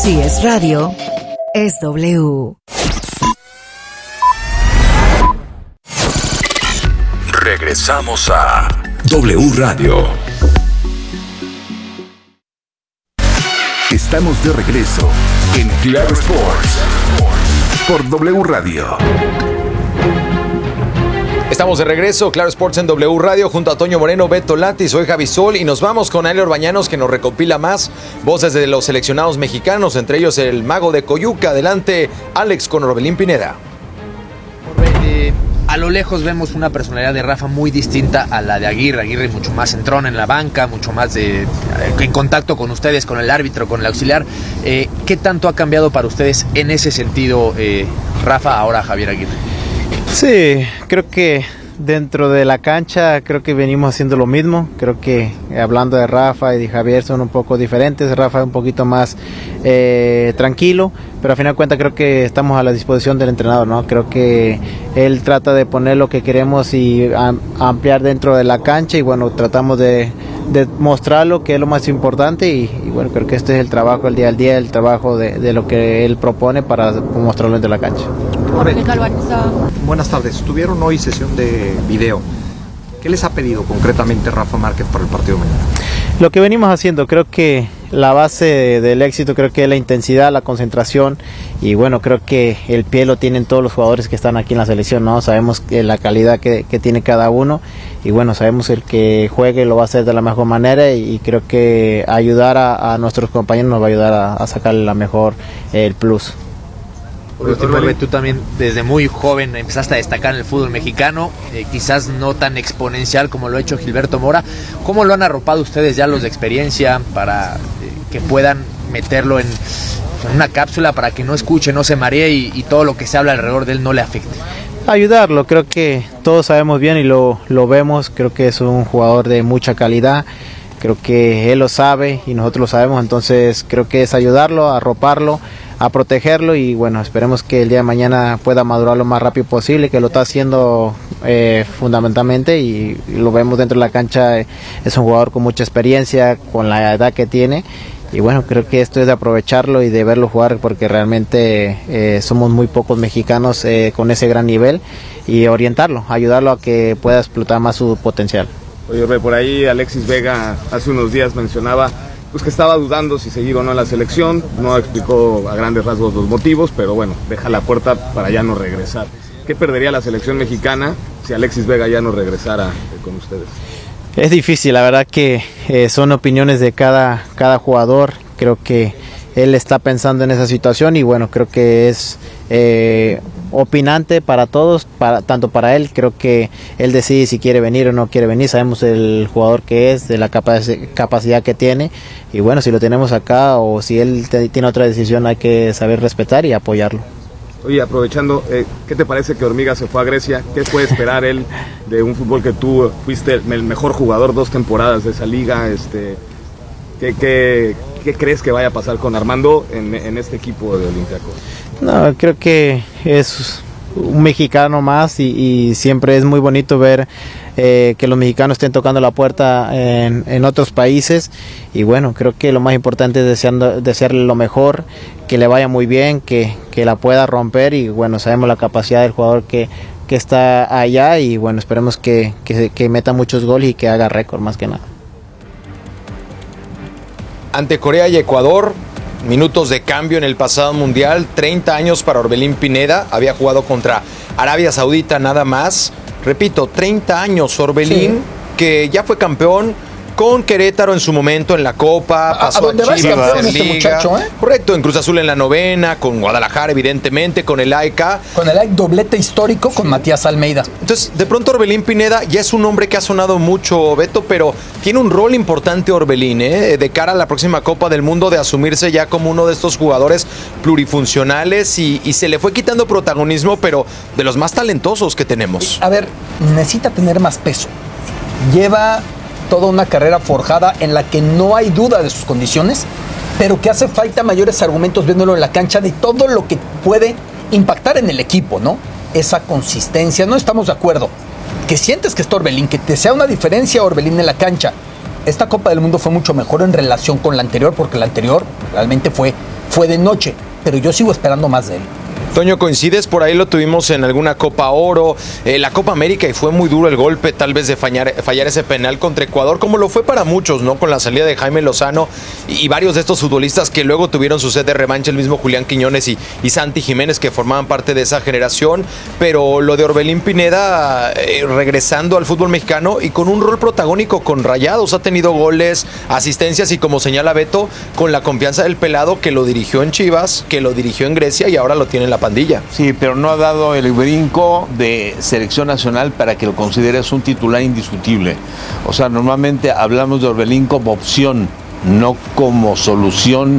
Si es radio, es W. Regresamos a W Radio. Estamos de regreso en Claro Sports por W Radio. Estamos de regreso, Claro Sports en W Radio, junto a Toño Moreno, Beto Lati, soy Javi Sol y nos vamos con Ailor Bañanos, que nos recopila más voces de los seleccionados mexicanos, entre ellos el mago de Coyuca. Adelante, Alex, con Orbelín Pineda. A lo lejos vemos una personalidad de Rafa muy distinta a la de Aguirre. Aguirre mucho más centrón en la banca, mucho más en contacto con ustedes, con el árbitro, con el auxiliar. ¿Qué tanto ha cambiado para ustedes en ese sentido, Rafa, ahora Javier Aguirre? Sí, creo que dentro de la cancha creo que venimos haciendo lo mismo. Creo que hablando de Rafa y de Javier son un poco diferentes. Rafa es un poquito más tranquilo, pero a final de cuentas creo que estamos a la disposición del entrenador, ¿no? Creo que él trata de poner lo que queremos y ampliar dentro de la cancha, y bueno, tratamos de mostrarlo, que es lo más importante, y bueno, creo que este es el trabajo, el día al día, el trabajo de lo que él propone para mostrarlo dentro de la cancha. Buenas tardes, tuvieron hoy sesión de video. ¿Qué les ha pedido concretamente Rafa Márquez para el partido de mañana? Lo que venimos haciendo, creo que la base del éxito creo que es la intensidad, la concentración, y bueno, creo que el pie lo tienen todos los jugadores que están aquí en la selección, ¿no? Sabemos que la calidad que tiene cada uno, y bueno, sabemos el que juegue lo va a hacer de la mejor manera, y creo que ayudar a nuestros compañeros nos va a ayudar a sacarle la mejor el plus. Por último, tú también desde muy joven empezaste a destacar en el fútbol mexicano, quizás no tan exponencial como lo ha hecho Gilberto Mora. ¿Cómo lo han arropado ustedes ya los de experiencia para que puedan meterlo en una cápsula para que no escuche, no se maree y todo lo que se habla alrededor de él no le afecte? Ayudarlo, creo que todos sabemos bien y lo vemos. Creo que es un jugador de mucha calidad, creo que él lo sabe y nosotros lo sabemos, entonces creo que es ayudarlo, arroparlo, a protegerlo, y bueno, esperemos que el día de mañana pueda madurar lo más rápido posible, que lo está haciendo fundamentalmente, y lo vemos dentro de la cancha. Es un jugador con mucha experiencia, con la edad que tiene, y bueno, creo que esto es de aprovecharlo y de verlo jugar, porque realmente somos muy pocos mexicanos con ese gran nivel, y orientarlo, ayudarlo a que pueda explotar más su potencial. Oye, por ahí Alexis Vega hace unos días mencionaba pues que estaba dudando si seguir o no en la selección. No explicó a grandes rasgos los motivos, pero bueno, deja la puerta para ya no regresar. ¿Qué perdería la selección mexicana si Alexis Vega ya no regresara con ustedes? Es difícil, la verdad que son opiniones de cada jugador. Creo que él está pensando en esa situación, y bueno, creo que es opinante para todos, tanto para él. Creo que él decide si quiere venir o no quiere venir. Sabemos el jugador que es, de la capacidad que tiene, y bueno, si lo tenemos acá o si él tiene otra decisión, hay que saber respetar y apoyarlo. Oye, aprovechando, ¿qué te parece que Hormiga se fue a Grecia? ¿Qué puede esperar él de un fútbol que tú fuiste el mejor jugador 2 temporadas de esa liga? ¿Qué crees que vaya a pasar con Armando en este equipo de Olympiacos? No, creo que es un mexicano más, y siempre es muy bonito ver que los mexicanos estén tocando la puerta en otros países, y bueno, creo que lo más importante es desearle lo mejor, que le vaya muy bien, que la pueda romper, y bueno, sabemos la capacidad del jugador que está allá, y bueno, esperemos que meta muchos goles y que haga récord más que nada. Ante Corea y Ecuador, minutos de cambio en el pasado mundial, 30 años para Orbelín Pineda, había jugado contra Arabia Saudita nada más. Repito, 30 años Orbelín, sí, que ya fue campeón con Querétaro en su momento en la Copa, pasó a Chivas, Liga. Muchacho, correcto, en Cruz Azul en la 9ª, con Guadalajara evidentemente, con el AEK. Con el AEK, doblete histórico con Matías Almeida. Entonces, de pronto Orbelín Pineda ya es un hombre que ha sonado mucho, Beto, pero tiene un rol importante Orbelín, de cara a la próxima Copa del Mundo, de asumirse ya como uno de estos jugadores plurifuncionales, y se le fue quitando protagonismo, pero de los más talentosos que tenemos. A ver, necesita tener más peso. Lleva toda una carrera forjada en la que no hay duda de sus condiciones, pero que hace falta mayores argumentos viéndolo en la cancha de todo lo que puede impactar en el equipo, ¿no? Esa consistencia, no estamos de acuerdo. Que sientes que está Orbelín, que te sea una diferencia Orbelín en la cancha. Esta Copa del Mundo fue mucho mejor en relación con la anterior, porque la anterior realmente fue fue de noche, pero yo sigo esperando más de él. Toño, ¿coincides? Por ahí lo tuvimos en alguna Copa Oro, la Copa América, y fue muy duro el golpe tal vez de fallar ese penal contra Ecuador, como lo fue para muchos, ¿no? Con la salida de Jaime Lozano y varios de estos futbolistas que luego tuvieron su sed de revancha, el mismo Julián Quiñones y Santi Jiménez, que formaban parte de esa generación. Pero lo de Orbelín Pineda, regresando al fútbol mexicano y con un rol protagónico con Rayados, ha tenido goles, asistencias y, como señala Beto, con la confianza del pelado, que lo dirigió en Chivas, que lo dirigió en Grecia y ahora lo tiene en la pandilla. Sí, pero no ha dado el brinco de selección nacional para que lo consideres un titular indiscutible. O sea, normalmente hablamos de Orbelín como opción, no como solución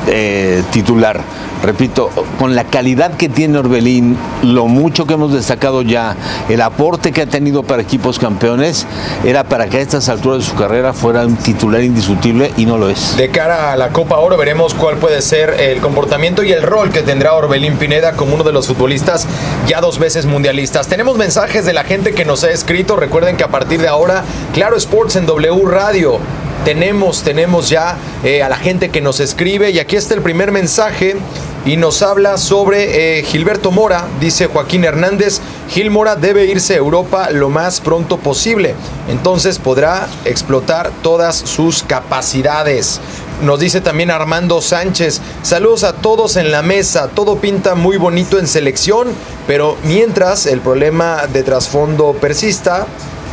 titular. Repito, con la calidad que tiene Orbelín, lo mucho que hemos destacado ya, el aporte que ha tenido para equipos campeones, era para que a estas alturas de su carrera fuera un titular indiscutible, y no lo es. De cara a la Copa Oro veremos cuál puede ser el comportamiento y el rol que tendrá Orbelín Pineda como uno de los futbolistas ya 2 veces mundialistas. Tenemos mensajes de la gente que nos ha escrito. Recuerden que a partir de ahora, Claro Sports en W Radio. Tenemos ya a la gente que nos escribe, y aquí está el primer mensaje y nos habla sobre Gilberto Mora. Dice Joaquín Hernández: Gil Mora debe irse a Europa lo más pronto posible, entonces podrá explotar todas sus capacidades. Nos dice también Armando Sánchez: saludos a todos en la mesa, todo pinta muy bonito en selección, pero mientras el problema de trasfondo persista,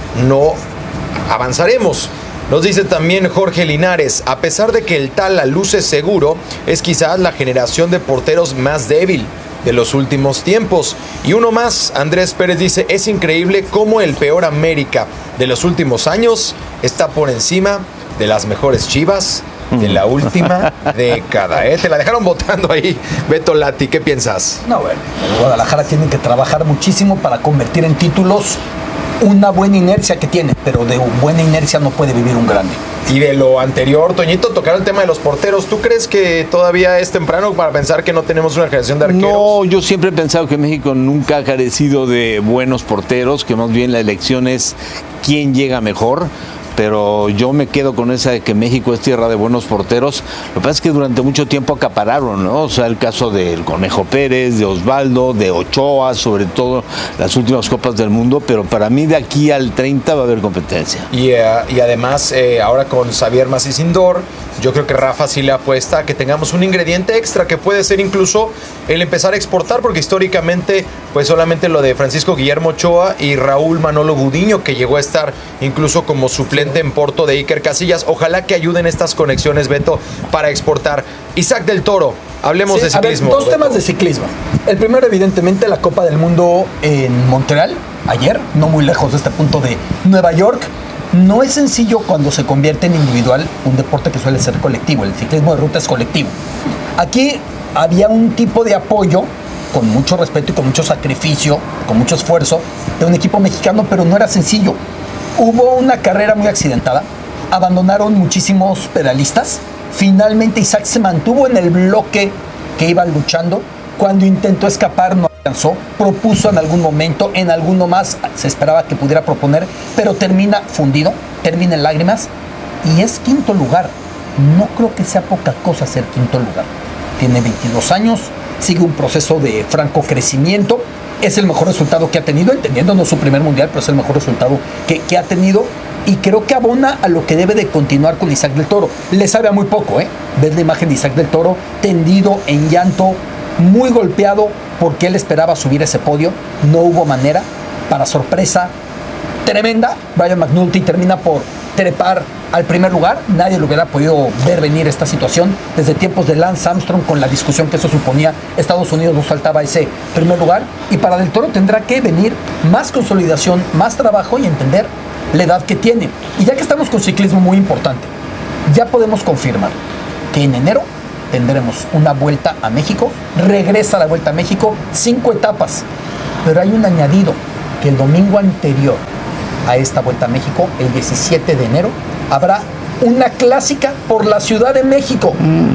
no avanzaremos. Nos dice también Jorge Linares: a pesar de que el Tala luce seguro, es quizás la generación de porteros más débil de los últimos tiempos. Y uno más, Andrés Pérez, dice: es increíble cómo el peor América de los últimos años está por encima de las mejores Chivas de la última década. Te la dejaron votando ahí, Beto Lati. ¿Qué piensas? No, bueno, el Guadalajara tiene que trabajar muchísimo para convertir en títulos una buena inercia que tiene, pero de buena inercia no puede vivir un grande. Y de lo anterior, Toñito, tocar el tema de los porteros. ¿Tú crees que todavía es temprano para pensar que no tenemos una generación de arqueros? No, yo siempre he pensado que México nunca ha carecido de buenos porteros, que más bien la elección es quién llega mejor. Pero yo me quedo con esa de que México es tierra de buenos porteros. Lo que pasa es que durante mucho tiempo acapararon, ¿no? O sea, el caso del Conejo Pérez, de Osvaldo, de Ochoa, sobre todo las últimas Copas del Mundo. Pero para mí de aquí al 30 va a haber competencia. Y además, ahora con Xavier Macías Indor, yo creo que Rafa sí le apuesta a que tengamos un ingrediente extra, que puede ser incluso el empezar a exportar, porque históricamente pues solamente lo de Francisco Guillermo Ochoa y Raúl Manolo Gudiño, que llegó a estar incluso como suplente en Porto de Iker Casillas. Ojalá que ayuden estas conexiones, Beto, para exportar. Isaac del Toro, hablemos de ciclismo. A ver, 2 temas de ciclismo. El primero, evidentemente, la Copa del Mundo en Montreal, ayer, no muy lejos de este punto de Nueva York. No es sencillo cuando se convierte en individual un deporte que suele ser colectivo. El ciclismo de ruta es colectivo. Aquí había un tipo de apoyo, con mucho respeto y con mucho sacrificio, con mucho esfuerzo, de un equipo mexicano, pero no era sencillo. Hubo una carrera muy accidentada, abandonaron muchísimos pedalistas. Finalmente Isaac se mantuvo en el bloque que iba luchando. Cuando intentó escapar no alcanzó, propuso en algún momento, en alguno más se esperaba que pudiera proponer, pero termina fundido, termina en lágrimas y es 5º lugar. No creo que sea poca cosa ser 5º lugar. Tiene 22 años, sigue un proceso de franco crecimiento. Es el mejor resultado que ha tenido, entendiendo no su primer mundial, pero es el mejor resultado que ha tenido. Y creo que abona a lo que debe de continuar con Isaac del Toro. Le sabe a muy poco, Ves la imagen de Isaac del Toro tendido en llanto, muy golpeado, porque él esperaba subir ese podio. No hubo manera. Para sorpresa tremenda, Brian McNulty termina por trepar al primer lugar. Nadie lo hubiera podido ver venir esta situación desde tiempos de Lance Armstrong, con la discusión que eso suponía. Estados Unidos nos faltaba ese primer lugar, y para Del Toro tendrá que venir más consolidación, más trabajo y entender la edad que tiene. Y ya que estamos con ciclismo, muy importante, ya podemos confirmar que en enero tendremos una Vuelta a México. Regresa la Vuelta a México, 5 etapas, pero hay un añadido, que el domingo anterior a esta Vuelta a México, el 17 de enero, habrá una clásica por la Ciudad de México.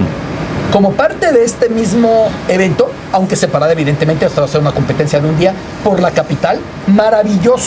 Como parte de este mismo evento, aunque separada evidentemente, hasta va a ser una competencia de un día, por la capital. Maravilloso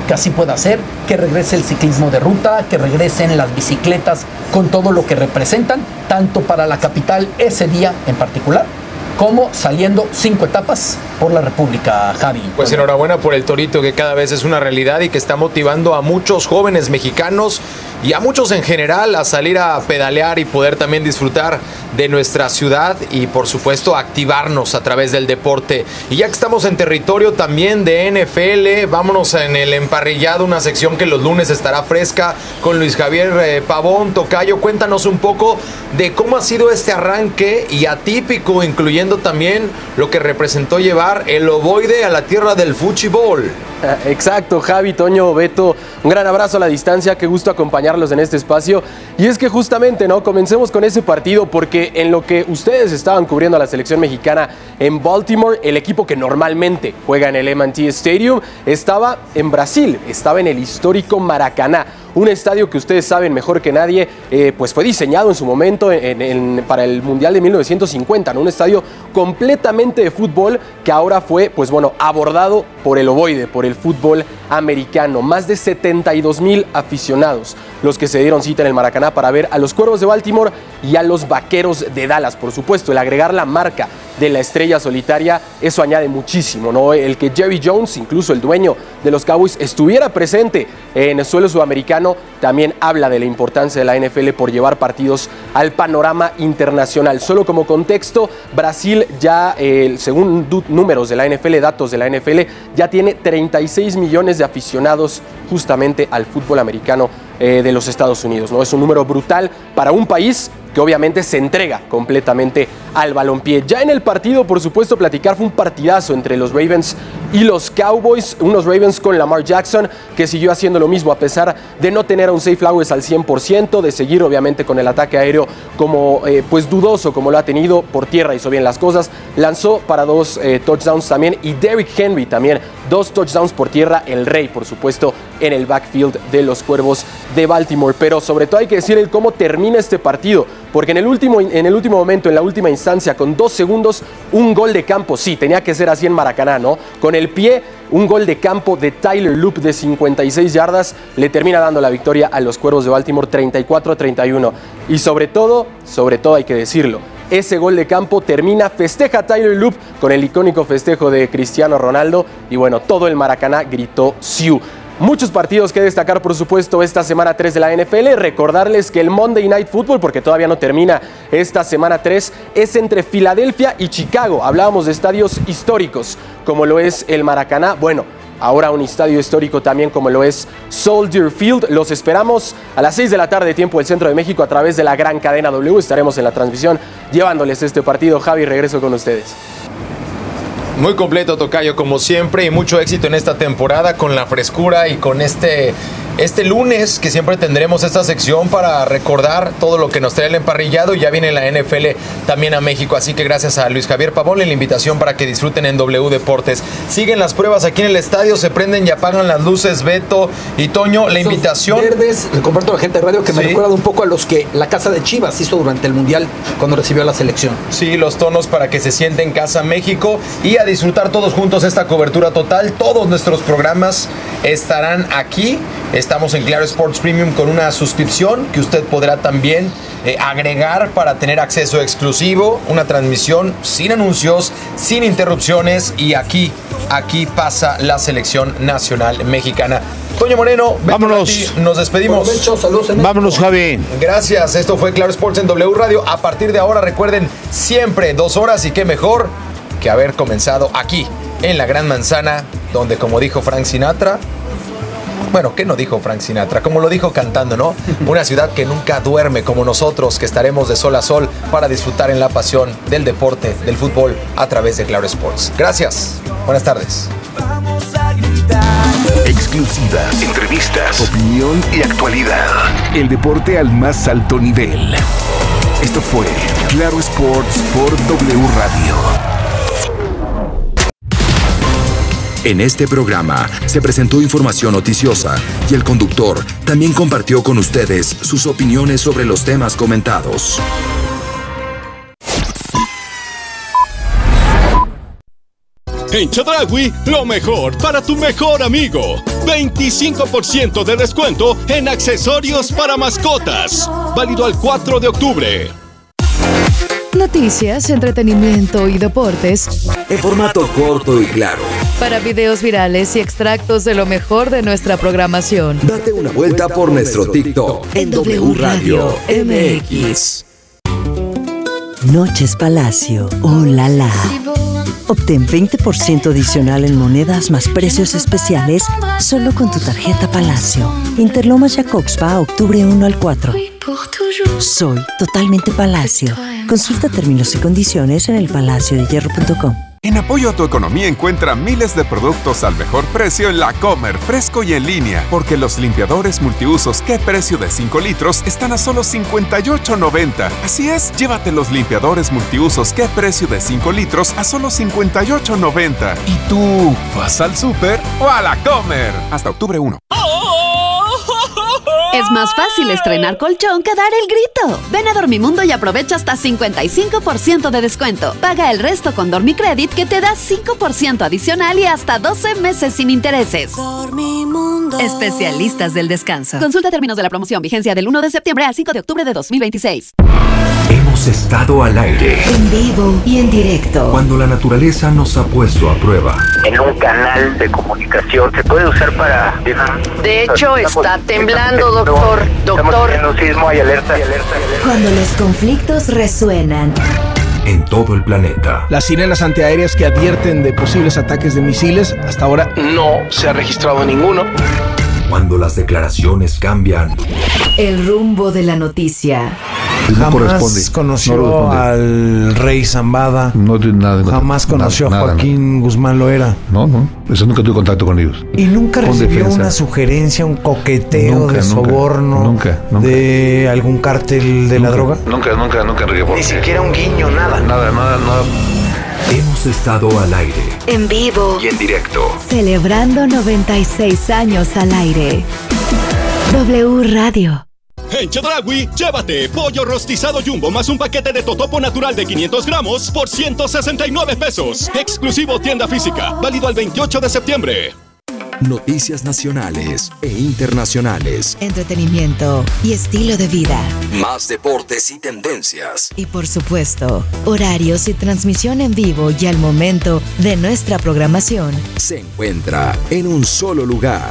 que así pueda ser, que regrese el ciclismo de ruta, que regresen las bicicletas con todo lo que representan, tanto para la capital ese día en particular, como saliendo 5 etapas por la República, Javi. Pues enhorabuena por el Torito, que cada vez es una realidad y que está motivando a muchos jóvenes mexicanos y a muchos en general a salir a pedalear y poder también disfrutar de nuestra ciudad y por supuesto activarnos a través del deporte. Y ya que estamos en territorio también de NFL, vámonos en el emparrillado, una sección que los lunes estará fresca con Luis Javier Pavón. Tocayo, cuéntanos un poco de cómo ha sido este arranque y atípico, incluyendo también lo que representó llevar el ovoide a la tierra del fútbol. Exacto, Javi, Toño, Beto, un gran abrazo a la distancia, qué gusto acompañarlos en este espacio. Y es que justamente, ¿no? Comencemos con ese partido porque en lo que ustedes estaban cubriendo a la selección mexicana en Baltimore, el equipo que normalmente juega en el M&T Stadium estaba en Brasil, estaba en el histórico Maracaná. Un estadio que ustedes saben mejor que nadie, pues fue diseñado en su momento para el Mundial de 1950, ¿no? Un estadio completamente de fútbol que ahora fue, pues bueno, abordado por el ovoide, por el fútbol americano. Más de 72,000 aficionados los que se dieron cita en el Maracaná para ver a los Cuervos de Baltimore y a los Vaqueros de Dallas. Por supuesto, el agregar la marca de la estrella solitaria, eso añade muchísimo, ¿no? El que Jerry Jones, incluso el dueño de los Cowboys, estuviera presente en el suelo sudamericano, también habla de la importancia de la NFL por llevar partidos al panorama internacional. Solo como contexto, Brasil ya, según números de la NFL, datos de la NFL, ya tiene 36 millones de aficionados justamente al fútbol americano de los Estados Unidos, ¿no? Es un número brutal para un país que obviamente se entrega completamente al balompié. Ya en el partido, por supuesto, platicar, fue un partidazo entre los Ravens y los Cowboys, unos Ravens con Lamar Jackson, que siguió haciendo lo mismo a pesar de no tener a un Zay Flowers al 100%, de seguir obviamente con el ataque aéreo como pues dudoso como lo ha tenido. Por tierra hizo bien las cosas, lanzó para 2 touchdowns también, y Derrick Henry también 2 touchdowns por tierra, el rey por supuesto en el backfield de los Cuervos de Baltimore. Pero sobre todo hay que decir el cómo termina este partido, porque en el último momento, en la última instancia, con 2 segundos, un gol de campo. Sí, tenía que ser así en Maracaná, ¿no? Con el pie, un gol de campo de Tyler Loop de 56 yardas le termina dando la victoria a los Cuervos de Baltimore 34-31. Y sobre todo hay que decirlo, ese gol de campo festeja Tyler Loop con el icónico festejo de Cristiano Ronaldo, y bueno, todo el Maracaná gritó "Siu". Muchos partidos que destacar, por supuesto, esta semana 3 de la NFL. Recordarles que el Monday Night Football, porque todavía no termina esta semana 3, es entre Filadelfia y Chicago. Hablábamos de estadios históricos, como lo es el Maracaná. Bueno, ahora un estadio histórico también como lo es Soldier Field. Los esperamos a las 6 de la tarde, tiempo del Centro de México, a través de la gran cadena W. Estaremos en la transmisión llevándoles este partido. Javi, regreso con ustedes. Muy completo, Tocayo, como siempre, y mucho éxito en esta temporada con la frescura y con este lunes que siempre tendremos esta sección para recordar todo lo que nos trae el emparrillado. Ya viene la NFL también a México, así que gracias a Luis Javier Pavón la invitación para que disfruten en W Deportes. Siguen las pruebas aquí en el estadio, se prenden y apagan las luces, Beto y Toño, la invitación. Verdes, le comparto a la gente de radio que me recuerda un poco a los que la casa de Chivas hizo durante el Mundial cuando recibió a la selección. Sí, los tonos para que se siente en casa México y a disfrutar todos juntos esta cobertura total. Todos nuestros programas estarán aquí. Estamos en Claro Sports Premium con una suscripción que usted podrá también agregar para tener acceso exclusivo, una transmisión sin anuncios, sin interrupciones, y aquí pasa la selección nacional mexicana. Toño Moreno, vámonos. Nos despedimos. Vámonos, Javi. Gracias, esto fue Claro Sports en W Radio. A partir de ahora, recuerden, siempre 2 horas, y qué mejor que haber comenzado aquí, en la Gran Manzana, donde, como dijo Frank Sinatra, bueno, ¿qué no dijo Frank Sinatra? Como lo dijo cantando, ¿no? Una ciudad que nunca duerme, como nosotros, que estaremos de sol a sol para disfrutar en la pasión del deporte, del fútbol, a través de Claro Sports. Gracias, buenas tardes. Exclusivas, entrevistas, opinión y actualidad. El deporte al más alto nivel. Esto fue Claro Sports por W Radio. En este programa se presentó información noticiosa y el conductor también compartió con ustedes sus opiniones sobre los temas comentados. En Chedraui, lo mejor para tu mejor amigo. 25% de descuento en accesorios para mascotas. Válido al 4 de octubre. Noticias, entretenimiento y deportes en formato corto y claro. Para videos virales y extractos de lo mejor de nuestra programación. Date una vuelta por nuestro TikTok en W Radio MX. Noches Palacio. ¡Oh, la la! Obtén 20% adicional en monedas más precios especiales solo con tu tarjeta Palacio. Interlomas Jacobspa, octubre 1 al 4. Soy totalmente Palacio. Consulta términos y condiciones en elpalaciodehierro.com. En apoyo a tu economía encuentra miles de productos al mejor precio en La Comer, fresco y en línea. Porque los limpiadores multiusos ¿Qué precio de 5 litros? Están a solo $58.90. Así es, llévate los limpiadores multiusos ¿Qué precio de 5 litros? A solo $58.90. ¿Y tú vas al súper o a La Comer? Hasta octubre 1. Es más fácil estrenar colchón que dar el grito. Ven a Dormimundo y aprovecha hasta 55% de descuento. Paga el resto con Dormicredit que te da 5% adicional y hasta 12 meses sin intereses. Dormimundo. Especialistas del descanso. Consulta términos de la promoción. Vigencia del 1 de septiembre al 5 de octubre de 2026. Hemos estado al aire. En vivo y en directo. Cuando la naturaleza nos ha puesto a prueba. En un canal de comunicación se puede usar para... De hecho, está temblando, doctor. Doctor. En un sismo, hay alerta. Cuando los conflictos resuenan. En todo el planeta. Las sirenas antiaéreas que advierten de posibles ataques de misiles, hasta ahora no se ha registrado ninguno. Cuando las declaraciones cambian. El rumbo de la noticia. Jamás conoció al rey Zambada. No tiene nada. Jamás conoció a Joaquín Guzmán Loera. No. Eso nunca tuve contacto con ellos. ¿Y nunca recibió una sugerencia, un coqueteo de soborno de algún cártel de la droga? Nunca, Enrique. Ni siquiera un guiño, nada. Nada. Hemos estado al aire. En vivo y en directo. Celebrando 96 años al aire. W Radio. En Chedraui, llévate pollo rostizado Jumbo más un paquete de totopo natural de 500 gramos por $169. Exclusivo tienda física. Válido al 28 de septiembre. Noticias nacionales e internacionales. Entretenimiento y estilo de vida. Más deportes y tendencias. Y por supuesto, horarios y transmisión en vivo y al momento de nuestra programación. Se encuentra en un solo lugar.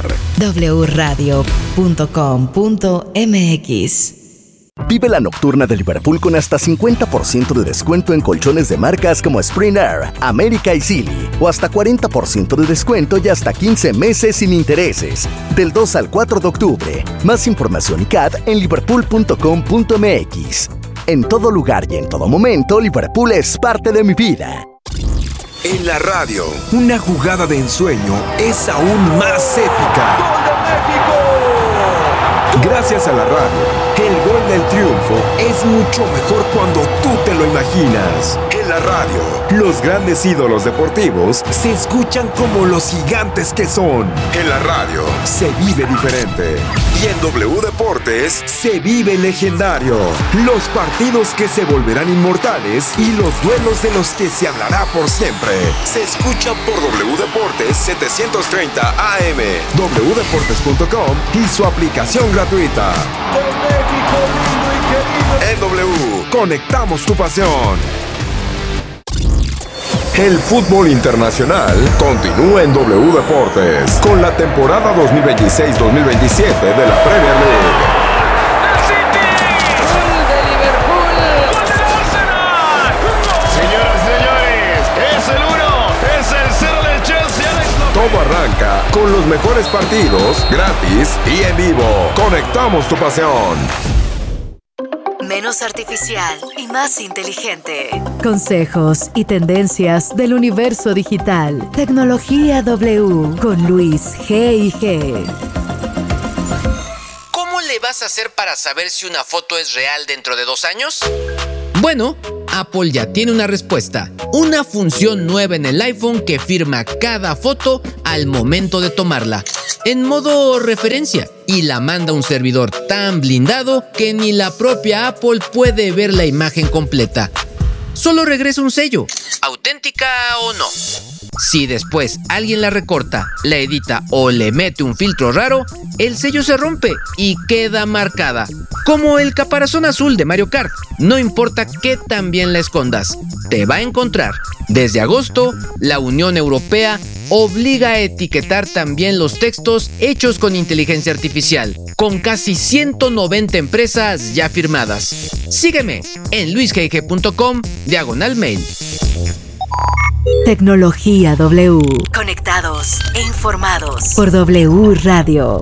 wradio.com.mx. Vive la nocturna de Liverpool con hasta 50% de descuento en colchones de marcas como Spring Air, América y Silly, o hasta 40% de descuento y hasta 15 meses sin intereses. Del 2 al 4 de octubre. Más información y CAD en liverpool.com.mx. En todo lugar y en todo momento, Liverpool es parte de mi vida. En la radio, una jugada de ensueño es aún más épica. ¡Gol de México! Gracias a la radio, el gol del triunfo es mucho mejor cuando tú te lo imaginas. En la radio, los grandes ídolos deportivos se escuchan como los gigantes que son. En la radio, se vive diferente. Y en W Deportes, se vive legendario. Los partidos que se volverán inmortales y los duelos de los que se hablará por siempre. Se escucha por W Deportes 730 AM, wdeportes.com y su aplicación gratuita. En W, conectamos tu pasión. El fútbol internacional continúa en W Deportes con la temporada 2026-2027 de la Premier League. Todo arranca con los mejores partidos, gratis y en vivo. Conectamos tu pasión. Menos artificial y más inteligente. Consejos y tendencias del universo digital. Tecnología W con Luis G&G. ¿Cómo le vas a hacer para saber si una foto es real dentro de 2 años? Bueno, Apple ya tiene una respuesta. Una función nueva en el iPhone que firma cada foto al momento de tomarla, en modo referencia, y la manda a un servidor tan blindado que ni la propia Apple puede ver la imagen completa. Solo regresa un sello, auténtica o no. Si después alguien la recorta, la edita o le mete un filtro raro, el sello se rompe y queda marcada. Como el caparazón azul de Mario Kart, no importa qué tan bien la escondas, te va a encontrar. Desde agosto, la Unión Europea obliga a etiquetar también los textos hechos con inteligencia artificial, con casi 190 empresas ya firmadas. Sígueme en luisgg.com/mail. Tecnología W. Conectados e informados Por W Radio.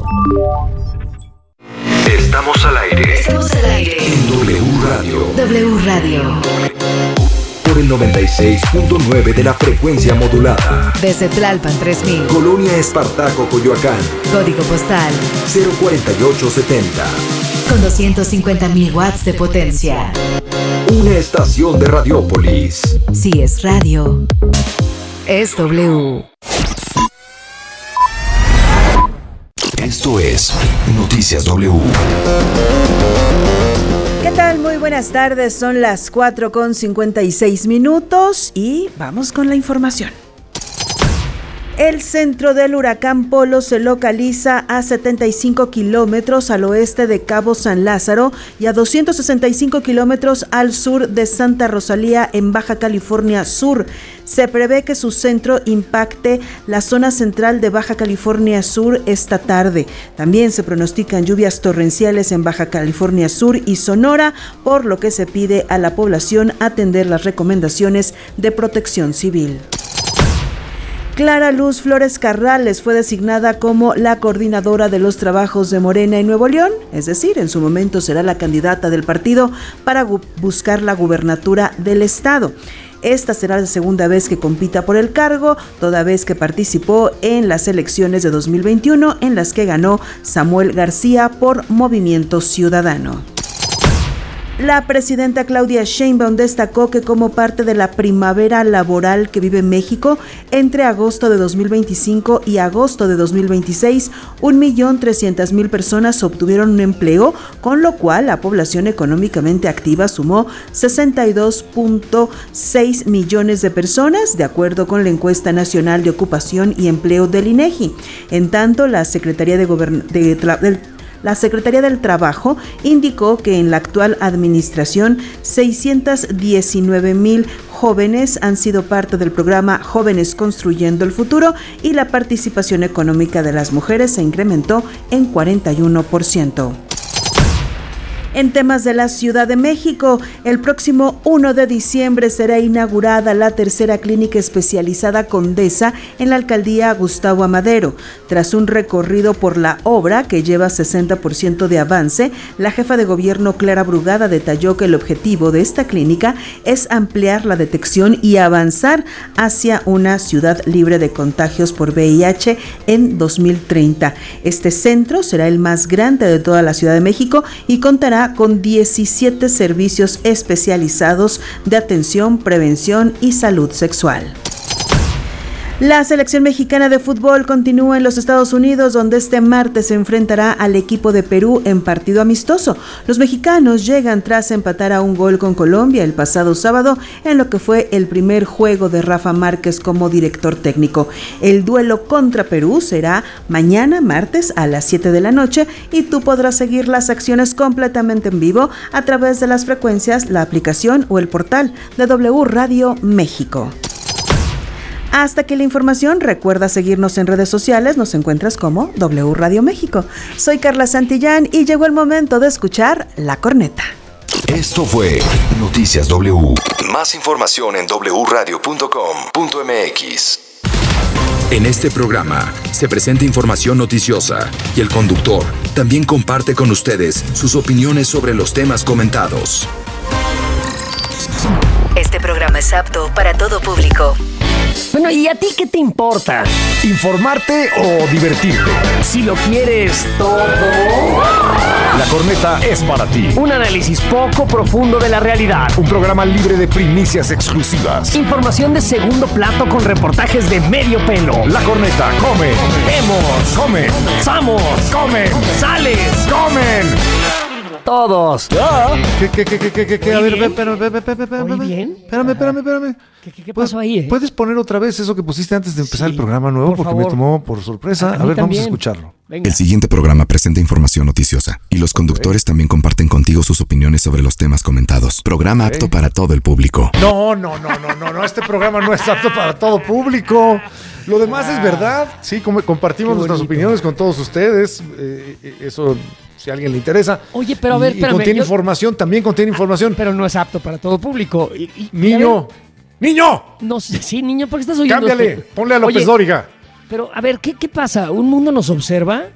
Estamos al aire. Estamos al aire. En W Radio. W Radio. Por el 96.9 de la frecuencia modulada. Desde Tlalpan 3000. Colonia Espartaco, Coyoacán. Código postal 04870. con 250.000 watts de potencia. Una estación de Radiópolis. Si es radio, es W. Esto es Noticias W. ¿Qué tal? Muy buenas tardes, son las 4:56 y vamos con la información. El centro del huracán Polo se localiza a 75 kilómetros al oeste de Cabo San Lázaro y a 265 kilómetros al sur de Santa Rosalía en Baja California Sur. Se prevé que su centro impacte la zona central de Baja California Sur esta tarde. También se pronostican lluvias torrenciales en Baja California Sur y Sonora, por lo que se pide a la población atender las recomendaciones de Protección Civil. Clara Luz Flores Carrales fue designada como la coordinadora de los trabajos de Morena en Nuevo León, es decir, en su momento será la candidata del partido para buscar la gubernatura del estado. Esta será la segunda vez que compita por el cargo, toda vez que participó en las elecciones de 2021 en las que ganó Samuel García por Movimiento Ciudadano. La presidenta Claudia Sheinbaum destacó que como parte de la primavera laboral que vive México, entre agosto de 2025 y agosto de 2026, 1.300.000 personas obtuvieron un empleo, con lo cual la población económicamente activa sumó 62.6 millones de personas, de acuerdo con la encuesta nacional de ocupación y empleo del INEGI. En tanto, la Secretaría La Secretaría del Trabajo indicó que en la actual administración 619,000 jóvenes han sido parte del programa Jóvenes Construyendo el Futuro y la participación económica de las mujeres se incrementó en 41%. En temas de la Ciudad de México, el próximo 1 de diciembre será inaugurada la tercera clínica especializada Condesa en la alcaldía Gustavo Amadero. Tras un recorrido por la obra que lleva 60% de avance, la jefa de gobierno Clara Brugada detalló que el objetivo de esta clínica es ampliar la detección y avanzar hacia una ciudad libre de contagios por VIH en 2030. Este centro será el más grande de toda la Ciudad de México y contará con 17 servicios especializados de atención, prevención y salud sexual. La selección mexicana de fútbol continúa en los Estados Unidos, donde este martes se enfrentará al equipo de Perú en partido amistoso. Los mexicanos llegan tras empatar a un gol con Colombia el pasado sábado, en lo que fue el primer juego de Rafa Márquez como director técnico. El duelo contra Perú será mañana, martes, a las 7 de la noche, y tú podrás seguir las acciones completamente en vivo a través de las frecuencias, la aplicación o el portal de W Radio México. Hasta aquí la información, recuerda seguirnos en redes sociales, nos encuentras como W Radio México. Soy Carla Santillán y llegó el momento de escuchar La Corneta. Esto fue Noticias W. Más información en wradio.com.mx. En este programa se presenta información noticiosa y el conductor también comparte con ustedes sus opiniones sobre los temas comentados. Este programa es apto para todo público. Bueno, ¿y a ti qué te importa? ¿Informarte o divertirte? Si lo quieres todo. La Corneta es para ti. Un análisis poco profundo de la realidad. Un programa libre de primicias exclusivas. Información de segundo plato con reportajes de medio pelo. La Corneta come. Vemos. Come. Somos. Comen. Sales. Comen. todos. ¿Qué? A ver, espérame. ¿Bien? Espérame. ¿Qué pasó ahí, ¿Puedes poner otra vez eso que pusiste antes de empezar el programa nuevo? Por Porque favor. me tomó por sorpresa. A ver, vamos a escucharlo. El siguiente programa presenta información noticiosa y los conductores también comparten contigo sus opiniones sobre los temas comentados. Programa apto para todo el público. No. Este programa no es apto para todo público. Lo demás es verdad. Sí, compartimos nuestras opiniones con todos ustedes. Eso, si a alguien le interesa. Oye, pero a ver, espérame. Contiene información, también contiene información. Pero no es apto para todo público. ¡Niño! No sé, sí, niño, ¿por qué estás oyendo Cámbiale, esto? ponle a López Dóriga. Pero, a ver, ¿qué pasa? ¿Un mundo nos observa?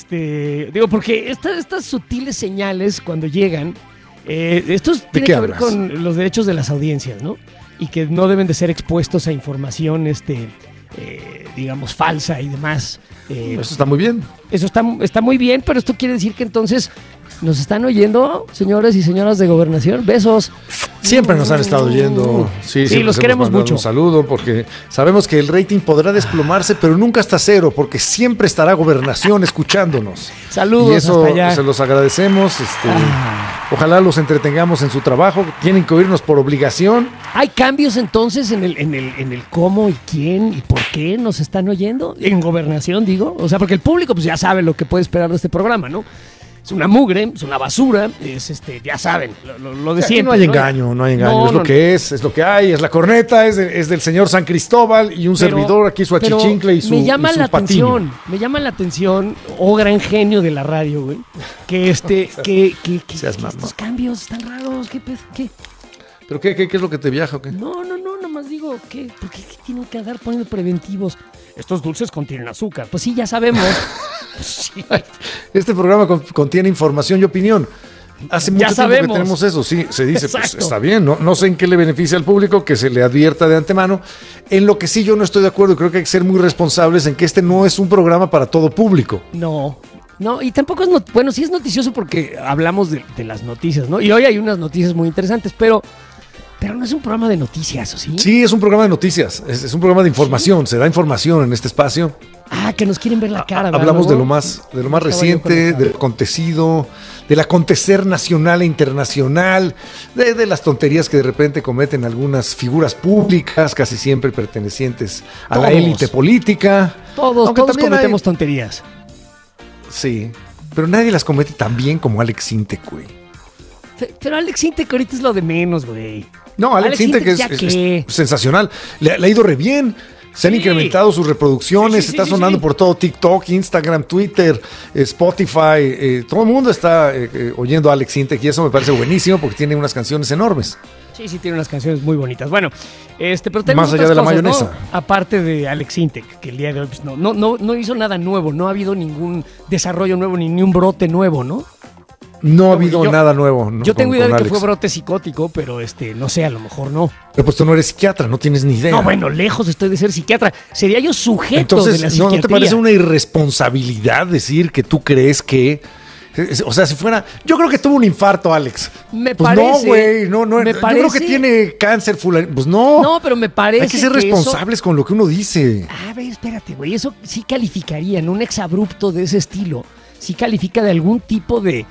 Porque estas sutiles señales cuando llegan, esto tiene que ver con los derechos de las audiencias, ¿no? Y que no deben de ser expuestos a información, digamos, falsa y demás. Eso está muy bien. Eso está muy bien, pero esto quiere decir que entonces nos están oyendo, señores y señoras de Gobernación. Besos. Siempre nos han estado oyendo. Sí, los queremos mucho. Un saludo porque sabemos que el rating podrá desplomarse, pero nunca hasta cero, porque siempre estará Gobernación escuchándonos. Saludos. Y eso hasta allá. se los agradecemos. Ojalá los entretengamos en su trabajo. Tienen que oírnos por obligación. ¿Hay cambios entonces en el cómo y quién y por qué nos están oyendo? En Gobernación, digo. O sea, porque el público pues ya sabe lo que puede esperar de este programa, ¿no? Es una mugre, es una basura, ya saben, lo de siempre. No hay engaño, es lo que es lo que hay, es la corneta, es del señor San Cristóbal y un servidor aquí, su achichincle y su me llama la patiño. atención, gran genio de la radio, güey, que estos cambios están raros, ¿qué? ¿Pero qué es lo que te viaja o qué? No, nomás digo, ¿por qué tienen que andar poniendo preventivos? Estos dulces contienen azúcar. Pues sí, ya sabemos. Sí. Este programa contiene información y opinión. Hace mucho tiempo que tenemos eso, sí, se dice, pues está bien, no sé en qué le beneficia al público que se le advierta de antemano. En lo que sí yo no estoy de acuerdo, creo que hay que ser muy responsables en que este no es un programa para todo público. No, y tampoco es sí es noticioso porque hablamos de las noticias, ¿no? Y hoy hay unas noticias muy interesantes, pero no es un programa de noticias, ¿o sí? Sí, es un programa de noticias, es un programa de información, se da información en este espacio. Que nos quieren ver la cara. Hablamos de lo más reciente, del acontecido, del acontecer nacional e internacional, de las tonterías que de repente cometen algunas figuras públicas, casi siempre pertenecientes a la élite política. Todos cometemos tonterías. Sí, pero nadie las comete tan bien como Alex Sintek, güey. Pero Alex Sintek ahorita es lo de menos, güey. No, Alex Sintek es sensacional. Le ha ido re bien. Se han incrementado sus reproducciones, está sonando por todo TikTok, Instagram, Twitter, Spotify. Todo el mundo está oyendo a Alex Sintek y eso me parece buenísimo porque tiene unas canciones enormes. Sí, tiene unas canciones muy bonitas. Bueno, pero tenemos más allá de la mayonesa, ¿no? Aparte de Alex Sintek, que el día de hoy pues, no hizo nada nuevo, no ha habido ningún desarrollo nuevo ni un brote nuevo, ¿no? No ha habido nada nuevo. ¿No? Yo tengo idea de que fue brote psicótico, pero no sé, a lo mejor no. Pero pues tú no eres psiquiatra, no tienes ni idea. No, bueno, lejos estoy de ser psiquiatra. Sería yo sujeto de la psiquiatría. ¿No te parece una irresponsabilidad decir que tú crees que... O sea, si fuera... Yo creo que tuvo un infarto, Alex. Me pues parece. No, güey, no. Yo creo que tiene cáncer fulano. Pues no. No, pero me parece. Hay que ser responsables con lo que uno dice. A ver, espérate, güey. Eso sí calificaría en un exabrupto de ese estilo. Sí califica de algún tipo de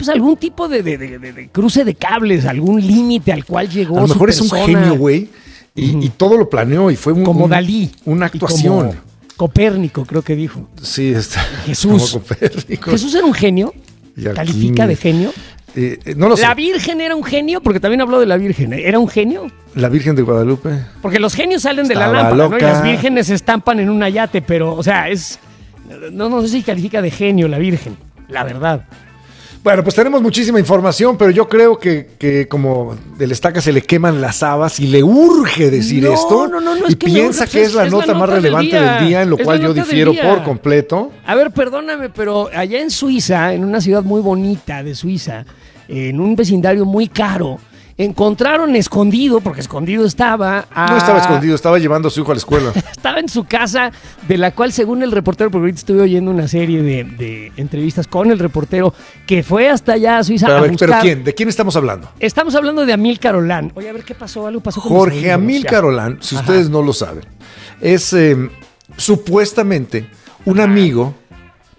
cruce de cables, algún límite al cual llegó. A lo mejor es un genio, güey, y todo lo planeó y fue como Dalí, una actuación. Como Copérnico, creo que dijo. Sí, Jesús. Como Copérnico. Jesús era un genio. ¿Califica de genio? No lo sé. ¿La Virgen era un genio? Porque también habló de la Virgen. ¿Era un genio? La Virgen de Guadalupe. Porque los genios salen de la lámpara, ¿no? Y las vírgenes se estampan en un ayate, pero, o sea, no sé si califica de genio la Virgen, la verdad. Bueno, pues tenemos muchísima información, pero yo creo que como del Estaca se le queman las habas y le urge decir esto. Y piensa que es la nota más relevante del día, en lo cual yo difiero por completo. A ver, perdóname, pero allá en Suiza, en una ciudad muy bonita de Suiza, en un vecindario muy caro, encontraron escondido, porque escondido estaba... No estaba escondido, estaba llevando a su hijo a la escuela. Estaba en su casa, de la cual, según el reportero, porque ahorita estuve oyendo una serie de entrevistas con el reportero, que fue hasta allá a Suiza a buscar... ¿Pero quién? ¿De quién estamos hablando? Estamos hablando de Amílcar Olán. Oye, a ver, ¿qué pasó? ¿Algo pasó con Jorge Amílcar Olán, si ustedes no lo saben, es supuestamente un amigo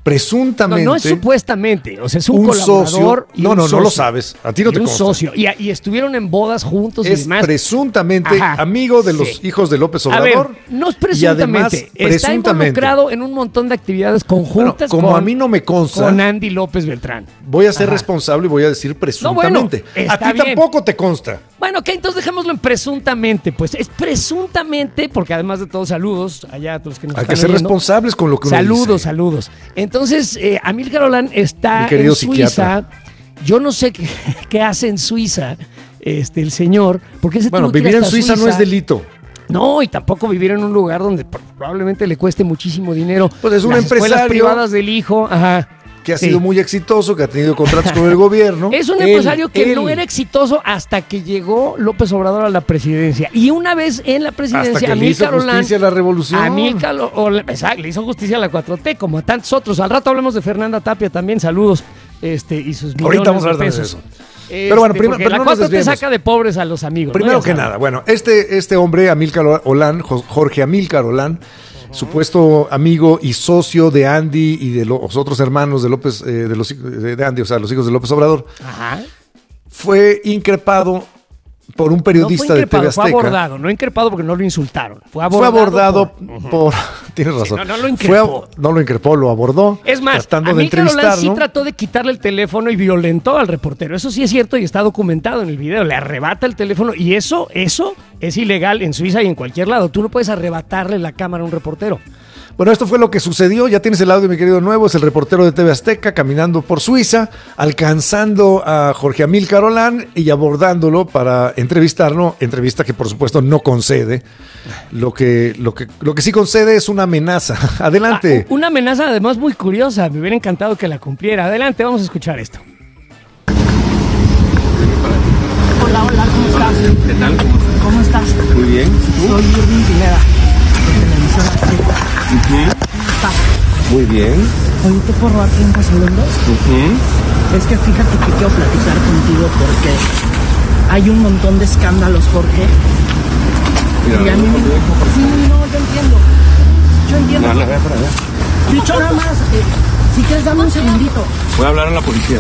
presuntamente... No es supuestamente, o sea, es un colaborador socio, y un socio. No lo sabes, a ti no te consta. Socio, y estuvieron en bodas juntos es y demás. Presuntamente amigo de los hijos de López Obrador. A ver, no es presuntamente, está involucrado en un montón de actividades conjuntas como a mí no me consta, con Andy López Beltrán. Voy a ser responsable y voy a decir presuntamente. A ti tampoco te consta. Bueno, ok, entonces dejémoslo en presuntamente, pues es presuntamente, porque además de todo, saludos allá a todos los que nos están oyendo. Hay que ser responsables con lo que uno dice. Saludos. Entonces, Amílcar Olán está en Suiza. Psiquiatra. Yo no sé qué hace en Suiza el señor, porque vivir en Suiza no es delito. No, y tampoco vivir en un lugar donde probablemente le cueste muchísimo dinero. Pues es un empresario. Escuelas privadas del hijo, que ha sido muy exitoso, que ha tenido contratos con el gobierno. Es un empresario que no era exitoso hasta que llegó López Obrador a la presidencia. Y una vez en la presidencia, Amílcar Olán... le hizo justicia a la revolución. Le hizo justicia a la 4T, como a tantos otros. Al rato hablamos de Fernanda Tapia también, saludos. Y sus millones de pesos. Pero bueno, primero la 4T saca de pobres a los amigos. Primero que nada, bueno, este hombre, Amílcar Olán, Jorge Amílcar Olán, supuesto amigo y socio de Andy y de los otros hermanos de López, de Andy, o sea, los hijos de López Obrador, fue increpado por un periodista de TV Azteca. Fue abordado, no increpado porque no lo insultaron. Fue abordado por tienes razón. Sí, no lo increpó. No lo increpó, lo abordó. Es más, Amílcar Olán sí trató de quitarle el teléfono y violentó al reportero. Eso sí es cierto y está documentado en el video. Le arrebata el teléfono y eso es ilegal en Suiza y en cualquier lado. Tú no puedes arrebatarle la cámara a un reportero. Bueno, esto fue lo que sucedió. Ya tienes el audio, mi querido Nuevo. Es el reportero de TV Azteca caminando por Suiza, alcanzando a Jorge Amílcar Olán y abordándolo para entrevistarlo. Entrevista que, por supuesto, no concede. Lo que sí concede es una amenaza. Adelante. Una amenaza, además, muy curiosa. Me hubiera encantado que la cumpliera. Adelante, vamos a escuchar esto. Hola, ¿cómo estás? ¿Qué tal? ¿Cómo estás? Muy bien. Soy Irving Pineda, de Televisión Azteca. Muy bien. Oye, ¿te puedo robar 30 segundos? Es que fíjate que quiero platicar contigo porque hay un montón de escándalos, Jorge. Mira, y a mí sí, no, yo entiendo. No, para allá. Dicho nada más, si quieres dame un segundito. Voy a hablar a la policía.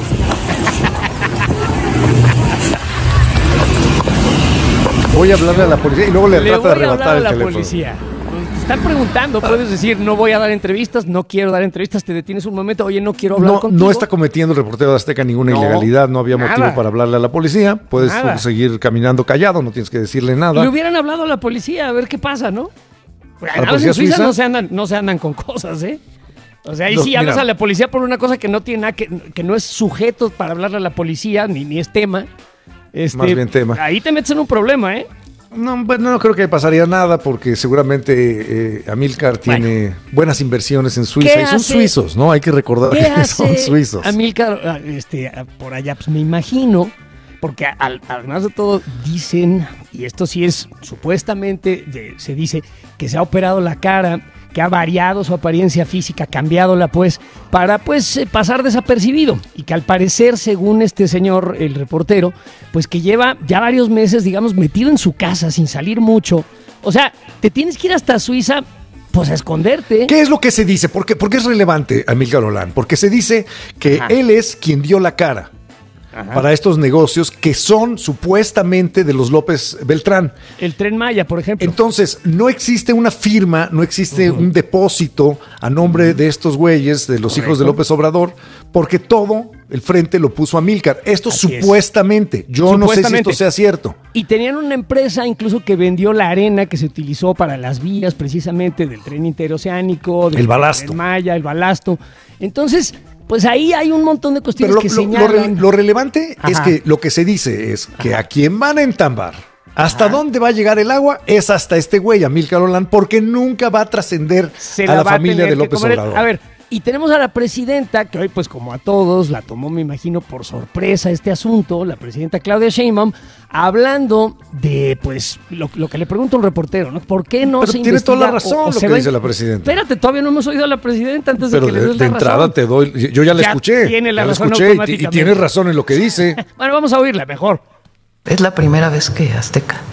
Voy a hablarle a la policía y luego le trata de arrebatar el teléfono. Policía. Están preguntando, puedes decir, no voy a dar entrevistas, no quiero dar entrevistas, te detienes un momento, oye, no quiero hablar contigo. No está cometiendo el reportero de Azteca ninguna ilegalidad, no había motivo para hablarle a la policía, puedes seguir caminando callado, no tienes que decirle nada. Le hubieran hablado a la policía a ver qué pasa, ¿no? ¿A la policía en Suiza no se andan con cosas, ¿eh? O sea, ahí sí hablas a la policía por una cosa que no tiene nada, que no es sujeto para hablarle a la policía, ni es tema. Más bien tema. Ahí te metes en un problema, ¿eh? No creo que pasaría nada porque seguramente Amílcar tiene buenas inversiones en Suiza y son suizos, ¿no? Hay que recordar que son suizos. Amílcar, por allá, pues me imagino, porque además de todo dicen, y esto sí es supuestamente, se dice que se ha operado la cara, que ha variado su apariencia física, cambiádola pues, para pues pasar desapercibido, y que al parecer, según este señor, el reportero, pues que lleva ya varios meses, digamos, metido en su casa sin salir mucho. O sea, te tienes que ir hasta Suiza, pues a esconderte. ¿Qué es lo que se dice? ¿Por qué es relevante Amílcar Olán? Porque se dice que él es quien dio la cara para estos negocios que son supuestamente de los López Beltrán. El Tren Maya, por ejemplo. Entonces, no existe una firma, no existe un depósito a nombre de estos güeyes, de los hijos de López Obrador, porque todo el frente lo puso Amílcar. Esto así supuestamente. Yo no sé si esto sea cierto. Y tenían una empresa incluso que vendió la arena que se utilizó para las vías precisamente del tren interoceánico, del Tren Maya, el balasto. Entonces, pues ahí hay un montón de cuestiones que señalan. Lo relevante es que lo que se dice es que a quien van a entambar, hasta dónde va a llegar el agua, es hasta este güey, Amílcar Olán, porque nunca va a trascender a la familia de López Obrador. A ver, y tenemos a la presidenta, que hoy pues como a todos, la tomó, me imagino, por sorpresa este asunto, la presidenta Claudia Sheinbaum, hablando de pues lo que le pregunta un reportero, ¿no? ¿Por qué no se investiga? Tiene toda la razón lo que dice la presidenta. Espérate, todavía no hemos oído a la presidenta antes de que le des la razón. Pero de entrada te doy, yo ya la escuché. Tiene la razón automáticamente. Y tienes razón en lo que dice. Bueno, vamos a oírla mejor. Es la primera vez que Azteca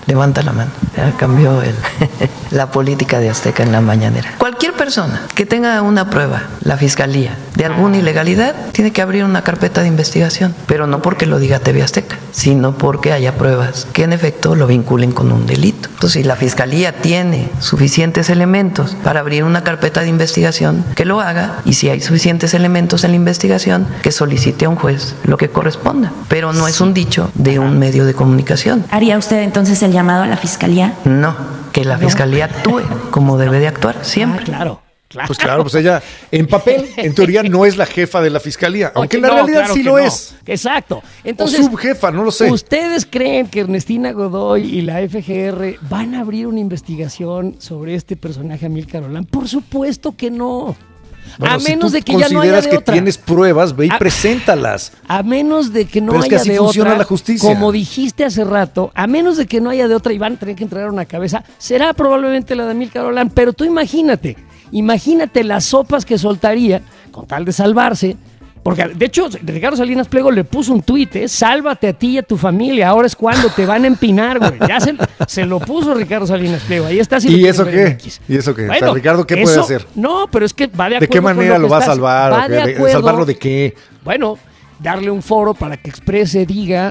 Levanta la mano. Ya cambió la política de Azteca en la mañanera. Cualquier persona que tenga una prueba, la fiscalía, de alguna ilegalidad, tiene que abrir una carpeta de investigación. Pero no porque lo diga TV Azteca, sino porque haya pruebas que en efecto lo vinculen con un delito. Entonces, si la fiscalía tiene suficientes elementos para abrir una carpeta de investigación, que lo haga. Y si hay suficientes elementos en la investigación, que solicite a un juez lo que corresponda. Pero no es un dicho de un medio de comunicación. ¿Haría usted entonces el llamado a la fiscalía? No, que la fiscalía actúe como debe de actuar siempre. Claro. Pues claro, pues ella en papel, en teoría, no es la jefa de la fiscalía, aunque en la realidad sí lo es. Exacto. Entonces, o subjefa, no lo sé. ¿Ustedes creen que Ernestina Godoy y la FGR van a abrir una investigación sobre este personaje Amílcar Olán? Por supuesto que no. Bueno, a menos si de que ya no haya de consideras que otra. Tienes pruebas, ve y preséntalas. A menos de que no Pero es haya que así de funciona otra, la justicia. como dijiste hace rato, a menos de que no haya de otra y van a tener que entregar una cabeza, será probablemente la de Amílcar Olán. Pero tú imagínate las sopas que soltaría con tal de salvarse. Porque, de hecho, Ricardo Salinas Pliego le puso un tuit, sálvate a ti y a tu familia, ahora es cuando te van a empinar, güey. Ya se lo puso Ricardo Salinas Pliego, ahí está. ¿Y eso qué? ¿Y eso qué? Bueno, o sea, Ricardo, ¿qué puede hacer? No, pero es que va de acuerdo. ¿De qué manera lo va a salvar? Va de acuerdo, ¿Salvarlo de qué? Bueno, darle un foro para que exprese, diga,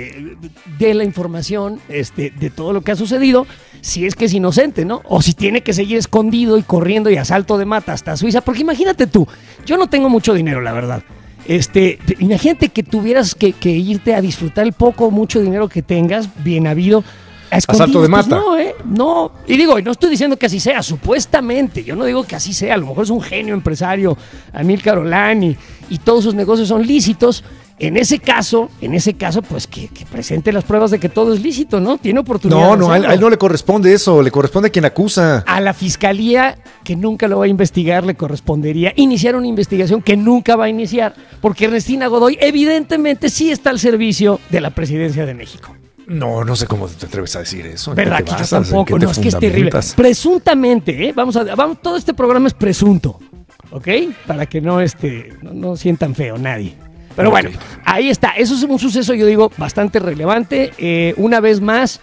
dé la información de todo lo que ha sucedido, si es que es inocente, ¿no? O si tiene que seguir escondido y corriendo y a salto de mata hasta Suiza, porque imagínate tú, yo no tengo mucho dinero, la verdad. Imagínate que tuvieras que irte a disfrutar el poco o mucho dinero que tengas, bien habido, a salto de mata. No. Y digo, no estoy diciendo que así sea, supuestamente. Yo no digo que así sea. A lo mejor es un genio empresario, Amílcar Olán, y todos sus negocios son lícitos. En ese caso, pues que presente las pruebas de que todo es lícito, ¿no? Tiene oportunidad. No, a él no le corresponde eso, le corresponde a quien acusa. A la fiscalía, que nunca lo va a investigar, le correspondería iniciar una investigación que nunca va a iniciar, porque Ernestina Godoy evidentemente sí está al servicio de la presidencia de México. No sé cómo te atreves a decir eso. ¿Verdad? Que yo tampoco, no, es que es terrible. Presuntamente, vamos, todo este programa es presunto, ¿ok? Para que no sientan feo nadie. Pero bueno, ahí está. Eso es un suceso, yo digo, bastante relevante. Una vez más,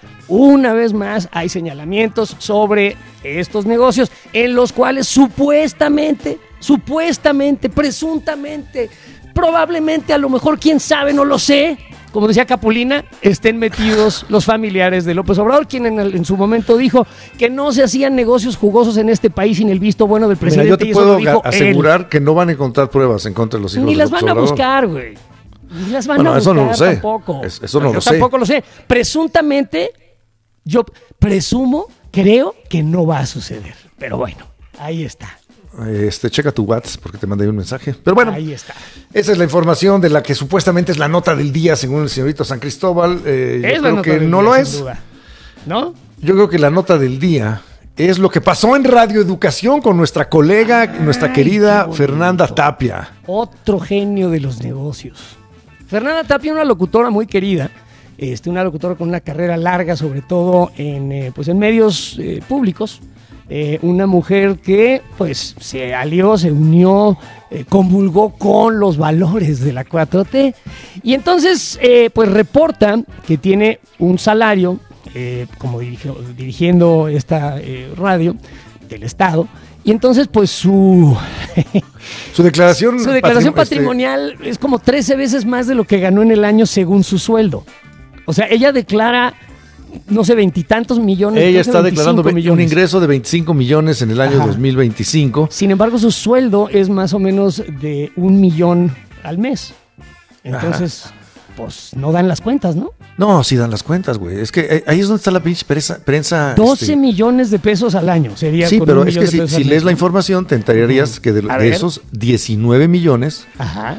hay señalamientos sobre estos negocios en los cuales supuestamente, presuntamente, probablemente, a lo mejor, quién sabe, no lo sé, como decía Capulina, estén metidos los familiares de López Obrador, quien en su momento dijo que no se hacían negocios jugosos en este país sin el visto bueno del presidente. Mira, yo te puedo asegurar que no van a encontrar pruebas en contra de los hijos de López Obrador. Ni las van a buscar, güey. Ni las van a buscar, eso no lo sé. Tampoco. Eso no lo sé. Yo tampoco lo sé. Presuntamente, yo creo que no va a suceder. Pero bueno, ahí está. Checa tu WhatsApp porque te mandé un mensaje. Pero bueno, ahí está. Esa es la información de la que supuestamente es la nota del día, según el señorito San Cristóbal. Yo creo que no lo es. ¿No? Yo creo que la nota del día es lo que pasó en Radio Educación con nuestra colega, nuestra querida Fernanda Tapia. Otro genio de los negocios. Fernanda Tapia, una locutora muy querida, una locutora con una carrera larga, sobre todo en medios públicos. Una mujer que pues se alió, se unió, convulgó con los valores de la 4T y entonces pues reporta que tiene un salario como dirigiendo esta radio del Estado y entonces pues su declaración patrimonial es como 13 veces más de lo que ganó en el año según su sueldo. O sea, ella declara no sé, 20 y tantos millones. Ella está declarando un ingreso de 25 millones en el año 2025. Sin embargo, su sueldo es más o menos de 1 millón al mes. Entonces, pues no dan las cuentas, ¿no? No, sí dan las cuentas, güey. Es que ahí es donde está la pinche prensa. 12 millones de pesos al año sería. Sí, pero es que si lees la información, te enterarías que de esos 19 millones,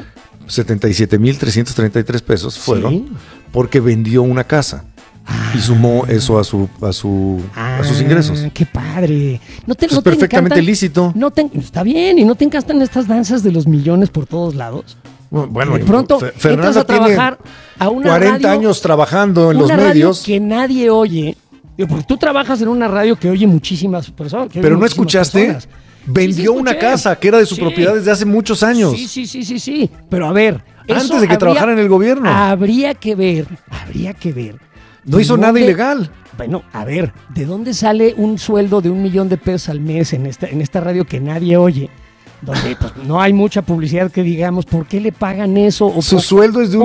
77,333 pesos fueron porque vendió una casa. Y sumó eso a sus ingresos. ¡Qué padre! Es perfectamente lícito. Está bien, ¿y no te encantan estas danzas de los millones por todos lados? Bueno, de pronto entras a trabajar a una 40 radio, años trabajando en los medios. Que nadie oye. Porque tú trabajas en una radio que oye muchísimas personas. Pero no escuchaste. Personas. Vendió una casa que era de su propiedad desde hace muchos años. Sí. Pero a ver. Antes de que trabajara en el gobierno. Habría que ver. No hizo nada ilegal. Bueno, a ver, ¿de dónde sale un sueldo de $1,000,000 al mes en esta radio que nadie oye? Donde pues, no hay mucha publicidad que digamos, ¿por qué le pagan eso? Su sueldo es de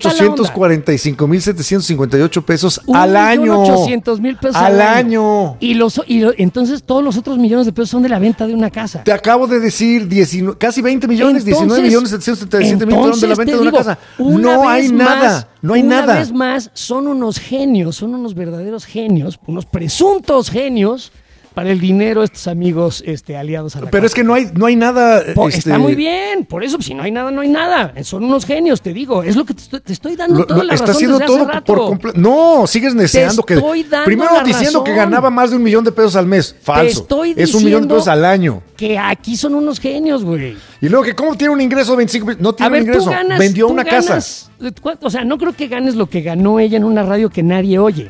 $1,845,758 al año. $1,800,000 al año. Y entonces todos los otros millones de pesos son de la venta de una casa. Te acabo de decir casi 20 millones, $19,777,000 de la venta de una casa. No hay nada. Una vez más, son unos genios, son unos verdaderos genios, unos presuntos genios para el dinero estos amigos aliados a la Pero casa. Es que no hay nada. Está muy bien, por eso, si no hay nada, no hay nada. Son unos genios, te digo, es lo que te estoy dando toda la razón haciendo desde todo hace rato. por completo. No, sigues neceando que. Primero diciendo que ganaba más de $1,000,000 al mes. Falso. Es $1,000,000 al año. Que aquí son unos genios, güey. Y luego que cómo tiene un ingreso de 25 no tiene un ingreso. Vendió una casa. O sea, no creo que ganes lo que ganó ella en una radio que nadie oye.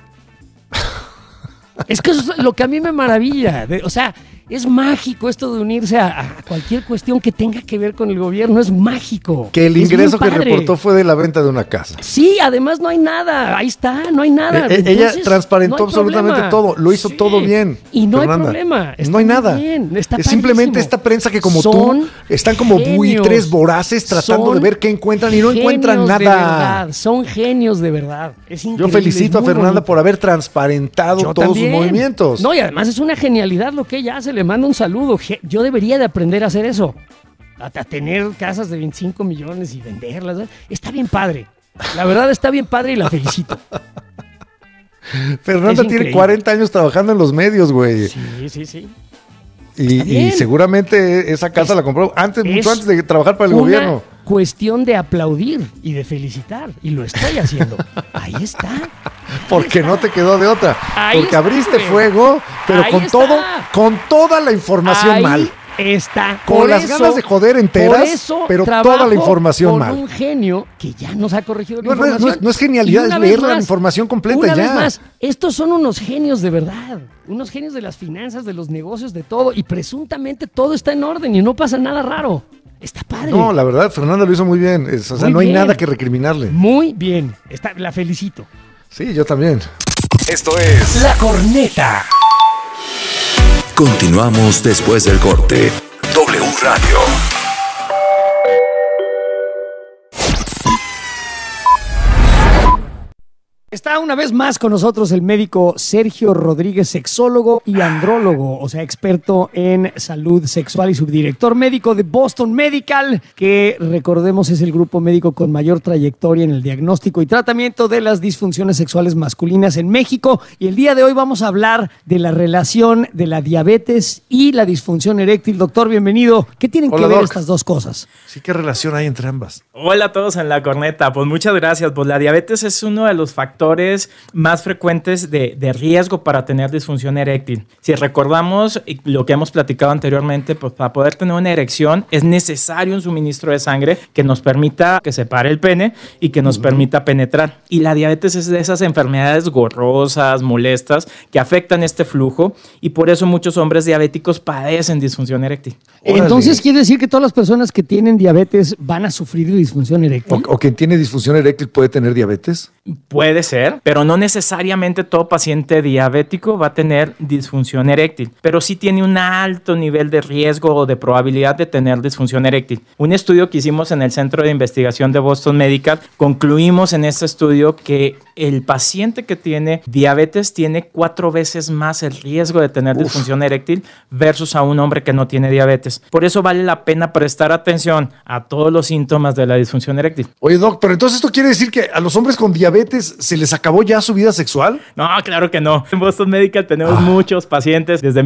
Es que eso es lo que a mí me maravilla. O sea, es mágico esto de unirse a cualquier cuestión que tenga que ver con el gobierno. Es mágico. Que el ingreso que reportó fue de la venta de una casa. Sí, además no hay nada. Ahí está, no hay nada. Ella transparentó absolutamente todo. Lo hizo todo bien. Y no Fernanda. Hay problema. No hay nada. Es simplemente esta prensa que como tú están como buitres voraces tratando de ver qué encuentran y no encuentran nada. De verdad. Son genios de verdad. Es increíble. Yo felicito a Fernanda por haber transparentado todos sus movimientos. No, y además es una genialidad lo que ella hace. Le mando un saludo. Yo debería de aprender a hacer eso. A tener casas de 25 millones y venderlas. Está bien padre. La verdad está bien padre y la felicito. Fernanda tiene 40 años trabajando en los medios, güey. Sí. Y seguramente esa casa la compró mucho antes de trabajar para el gobierno. Cuestión de aplaudir y de felicitar. Y lo estoy haciendo. Ahí está. Porque no te quedó de otra. Porque abriste fuego, pero con toda la información mal. Está. Con las ganas de joder enteras, pero toda la información mal. Un genio que ya nos ha corregido la información. No es genialidad, es leer la información completa ya. Una vez más, estos son unos genios de verdad. Unos genios de las finanzas, de los negocios, de todo. Y presuntamente todo está en orden y no pasa nada raro. Está padre. No, la verdad, Fernanda lo hizo muy bien. No hay nada que recriminarle. Muy bien. La felicito. Sí, yo también. Esto es La Corneta. Continuamos después del corte. W Radio. Está una vez más con nosotros el médico Sergio Rodríguez, sexólogo y andrólogo, o sea, experto en salud sexual y subdirector médico de Boston Medical, que recordemos es el grupo médico con mayor trayectoria en el diagnóstico y tratamiento de las disfunciones sexuales masculinas en México. Y el día de hoy vamos a hablar de la relación de la diabetes y la disfunción eréctil. Doctor, bienvenido. ¿Qué tienen que ver estas dos cosas? Sí, ¿qué relación hay entre ambas? Hola a todos en La Corneta. Pues muchas gracias. Pues la diabetes es uno de los factores más frecuentes de riesgo para tener disfunción eréctil. Si recordamos lo que hemos platicado anteriormente, pues para poder tener una erección es necesario un suministro de sangre que nos permita que se pare el pene y que nos permita penetrar. Y la diabetes es de esas enfermedades gorrosas, molestas, que afectan este flujo y por eso muchos hombres diabéticos padecen disfunción eréctil. Entonces, ¿quiere decir que todas las personas que tienen diabetes van a sufrir de disfunción eréctil? ¿O quien tiene disfunción eréctil puede tener diabetes? Puede ser, pero no necesariamente todo paciente diabético va a tener disfunción eréctil, pero sí tiene un alto nivel de riesgo o de probabilidad de tener disfunción eréctil. Un estudio que hicimos en el Centro de Investigación de Boston Medical, concluimos en este estudio que el paciente que tiene diabetes tiene 4 veces más el riesgo de tener disfunción eréctil versus a un hombre que no tiene diabetes. Por eso vale la pena prestar atención a todos los síntomas de la disfunción eréctil. Oye, Doc, pero entonces esto quiere decir que a los hombres con diabetes se les acabó ya su vida sexual. No, claro que no. En Boston Medical tenemos muchos pacientes desde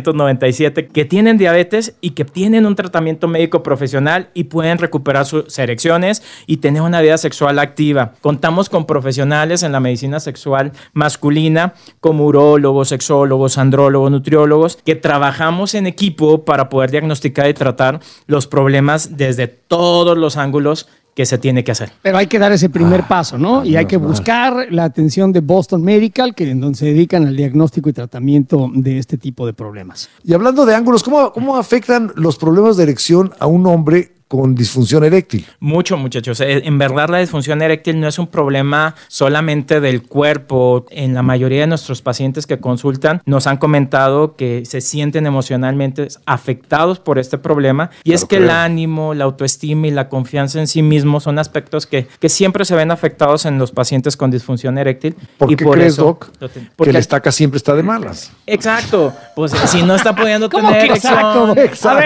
1997 que tienen diabetes y que tienen un tratamiento médico profesional y pueden recuperar sus erecciones y tener una vida sexual activa. Contamos con profesionales en la medicina sexual masculina como urólogos, sexólogos, andrólogos, nutriólogos, que trabajamos en equipo para poder diagnosticar y tratar los problemas desde todos los ángulos que se tiene que hacer. Pero hay que dar ese primer paso, ¿no? Y hay que buscar la atención de Boston Medical, que en donde se dedican al diagnóstico y tratamiento de este tipo de problemas. Y hablando de ángulos, ¿cómo afectan los problemas de erección a un hombre con disfunción eréctil? Mucho, muchachos. En verdad, la disfunción eréctil no es un problema solamente del cuerpo. En la mayoría de nuestros pacientes que consultan nos han comentado que se sienten emocionalmente afectados por este problema. Y es que el ánimo, la autoestima y la confianza en sí mismos son aspectos que siempre se ven afectados en los pacientes con disfunción eréctil. ¿Por qué crees, Doc, que la estaca siempre está de malas? Exacto. Pues si no está pudiendo tener erección. Exacto. A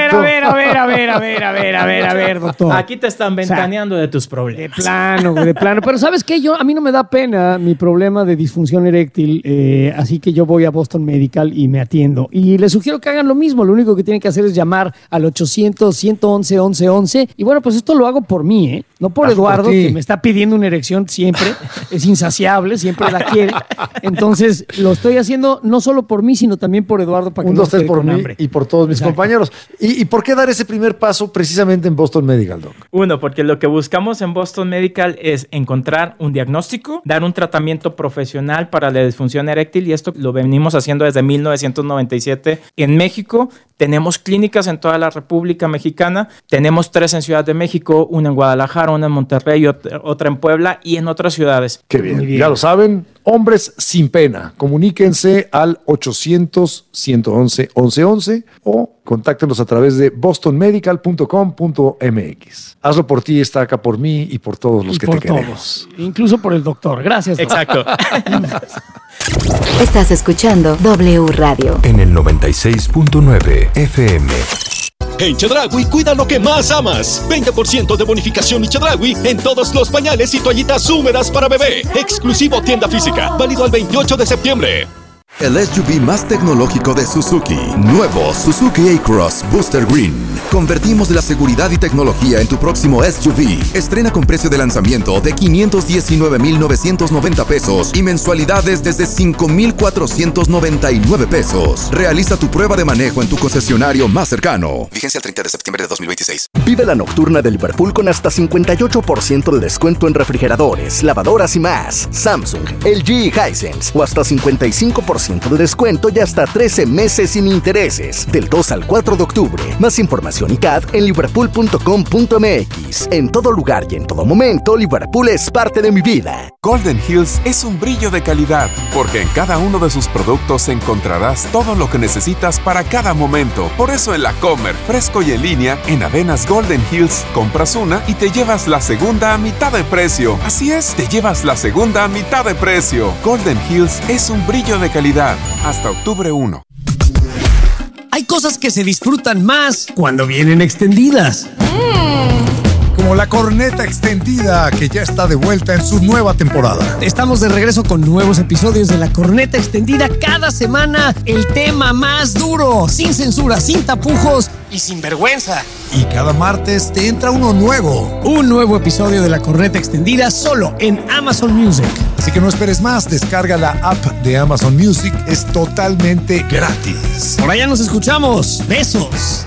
ver, doctor. Aquí te están ventaneando de tus problemas. De plano. Pero ¿sabes qué? A mí no me da pena mi problema de disfunción eréctil, así que yo voy a Boston Medical y me atiendo. Y les sugiero que hagan lo mismo. Lo único que tienen que hacer es llamar al 800-111-1111. Y bueno, pues esto lo hago por mí, ¿eh? No por Eduardo, que me está pidiendo una erección siempre. Es insaciable, siempre la quiere. Entonces, lo estoy haciendo no solo por mí, sino también por Eduardo. Para que un, dos, tres por mí hambre. Y por todos mis compañeros. ¿Y por qué dar ese primer paso precisamente en Boston Medical, Doc? Uno, porque lo que buscamos en Boston Medical es encontrar un diagnóstico, dar un tratamiento profesional para la disfunción eréctil, y esto lo venimos haciendo desde 1997 en México. Tenemos clínicas en toda la República Mexicana. Tenemos 3 en Ciudad de México, una en Guadalajara, una en Monterrey, otra en Puebla y en otras ciudades. Qué bien. Ya lo saben, hombres sin pena. Comuníquense al 800-111-1111 o contáctenos a través de bostonmedical.com.mx. Hazlo por ti, está acá por mí y por todos los que te queremos. Incluso por el doctor. Gracias, doctor. Exacto. Estás escuchando W Radio. En el 96.9 FM. En Chedraui, cuida lo que más amas. 20% de bonificación y Chedraui en todos los pañales y toallitas húmedas para bebé. Exclusivo tienda física. Válido al 28 de septiembre. El SUV más tecnológico de Suzuki. Nuevo Suzuki A-Cross Booster Green. Convertimos la seguridad y tecnología en tu próximo SUV. Estrena con precio de lanzamiento de 519,990 pesos y mensualidades desde 5,499 pesos. Realiza tu prueba de manejo en tu concesionario más cercano. Vigencia el 30 de septiembre de 2026. Vive la nocturna de Liverpool con hasta 58% de descuento en refrigeradores, lavadoras y más. Samsung, LG y Hisense. O hasta 55% de descuento y hasta 13 meses sin intereses. Del 2 al 4 de octubre. Más información y CAD en liverpool.com.mx. En todo lugar y en todo momento, Liverpool es parte de mi vida. Golden Hills es un brillo de calidad, porque en cada uno de sus productos encontrarás todo lo que necesitas para cada momento. Por eso en la Comer, fresco y en línea, en Avenas Golden Hills, compras una y te llevas la segunda a mitad de precio. Así es, te llevas la segunda a mitad de precio. Golden Hills es un brillo de calidad. Hasta octubre 1. Hay cosas que se disfrutan más cuando vienen extendidas. Como la corneta extendida, que ya está de vuelta en su nueva temporada. Estamos de regreso con nuevos episodios de la corneta extendida cada semana. El tema más duro, sin censura, sin tapujos y sin vergüenza. Y cada martes te entra uno nuevo. Un nuevo episodio de la corneta extendida solo en Amazon Music. Así que no esperes más, descarga la app de Amazon Music, es totalmente gratis. Por allá nos escuchamos. Besos.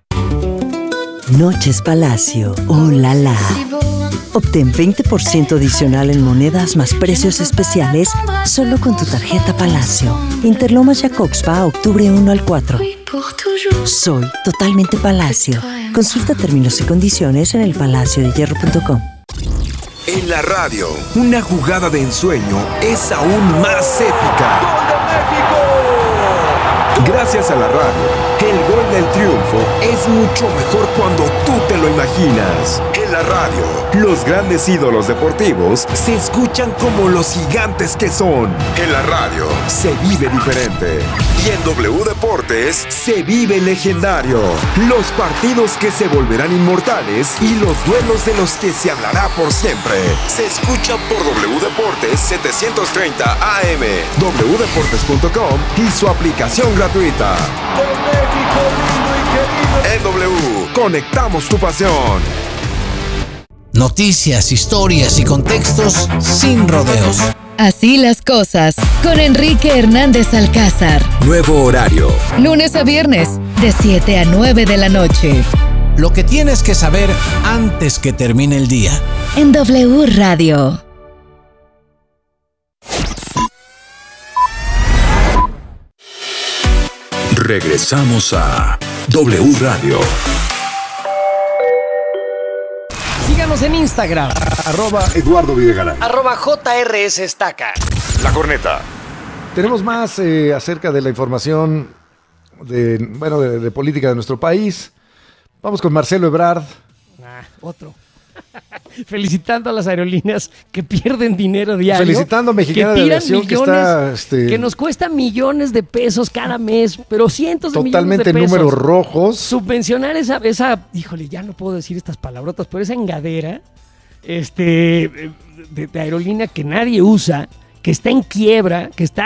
Noches Palacio. ¡Oh, la la! Obtén 20% adicional en monedas más precios especiales solo con tu tarjeta Palacio. Interlomas Jacobspa, octubre 1 al 4. Soy totalmente Palacio. Consulta términos y condiciones en elpalaciodehierro.com. En la radio, una jugada de ensueño es aún más épica. ¡Gol de México! Gracias a la radio, el gol del triunfo es mucho mejor cuando tú te lo imaginas. En la radio, los grandes ídolos deportivos se escuchan como los gigantes que son. En la radio, se vive diferente. Y en W Deportes, se vive legendario. Los partidos que se volverán inmortales y los duelos de los que se hablará por siempre. Se escucha por W Deportes 730 AM, wdeportes.com y su aplicación gratuita. En W, conectamos tu pasión. Noticias, historias y contextos sin rodeos. Así las cosas, con Enrique Hernández Alcázar. Nuevo horario. Lunes a viernes, de 7 a 9 de la noche. Lo que tienes que saber antes que termine el día. En W Radio. Regresamos a W Radio. Síganos en Instagram. @Eduardo Videgaray. @JRS Estaca. La Corneta. Tenemos más acerca de la información de política de nuestro país. Vamos con Marcelo Ebrard. Otro. Felicitando a las aerolíneas que pierden dinero diario. Felicitando a Mexicana de Aviación millones, que nos cuesta millones de pesos cada mes, pero cientos de millones de pesos. Totalmente números rojos. Subvencionar esa, híjole, ya no puedo decir estas palabrotas, pero esa engadera de aerolínea que nadie usa, que está en quiebra,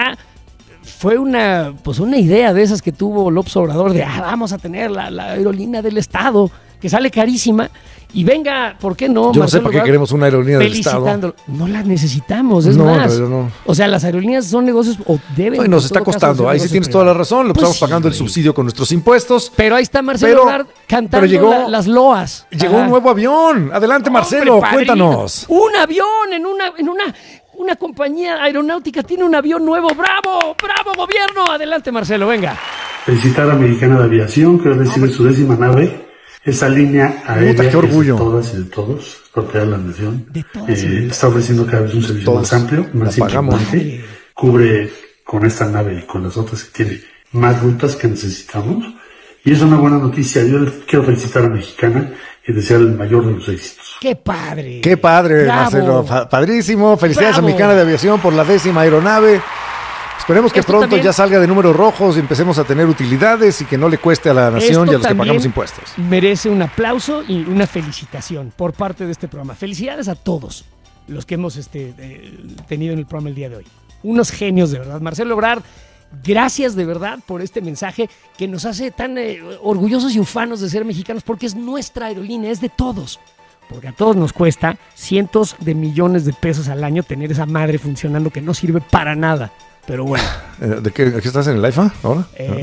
fue una idea de esas que tuvo López Obrador de vamos a tener la aerolínea del Estado, que sale carísima. Y venga, ¿por qué no? Yo no sé para qué queremos una aerolínea del Estado. No la necesitamos, es más. No. O sea, las aerolíneas son negocios o deben. No, y nos está costando. Ahí sí tienes toda la razón. Lo estamos pagando el subsidio con nuestros impuestos. Pero ahí está Marcelo Ebrard cantando las loas. Llegó un nuevo avión. Adelante, Marcelo, cuéntanos. Un avión en una compañía aeronáutica tiene un avión nuevo. ¡Bravo! ¡Bravo, gobierno! Adelante, Marcelo, venga. Felicitar a Mexicana de Aviación, que recibe su 10ª nave. Esa línea aérea qué orgullo. Es de todas y de todos, propiedad de la nación. Está ofreciendo cada vez un servicio más amplio, más importante. Cubre con esta nave y con las otras que tiene más rutas que necesitamos. Y es una buena noticia. Yo quiero felicitar a Mexicana y desear el mayor de los éxitos. ¡Qué padre! ¡Qué padre, Marcelo! Padrísimo. Felicidades a Mexicana de Aviación por la 10ª aeronave. Esperemos que pronto también ya salga de números rojos y empecemos a tener utilidades y que no le cueste a la nación y a los que pagamos impuestos. Merece un aplauso y una felicitación por parte de este programa. Felicidades a todos los que hemos tenido en el programa el día de hoy. Unos genios, de verdad. Marcelo Ebrard, gracias de verdad por este mensaje que nos hace tan orgullosos y ufanos de ser mexicanos, porque es nuestra aerolínea, es de todos. Porque a todos nos cuesta cientos de millones de pesos al año tener esa madre funcionando que no sirve para nada. Pero bueno. ¿De qué estás en el IFA ahora?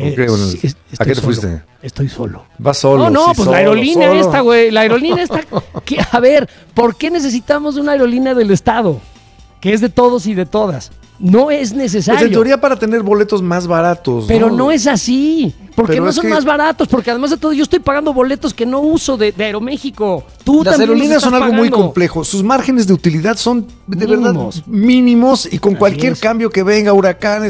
¿A qué te fuiste? Estoy solo. ¿Vas solo? La aerolínea esta, güey. La aerolínea esta. A ver, ¿por qué necesitamos una aerolínea del Estado? Que es de todos y de todas. No es necesario. Pues en teoría para tener boletos más baratos. Pero no es así. Porque no son más baratos. Porque además de todo, yo estoy pagando boletos que no uso de Aeroméxico. Las aerolíneas son algo muy complejo. Sus márgenes de utilidad son de verdad mínimos. Y con cualquier cambio que venga, huracán,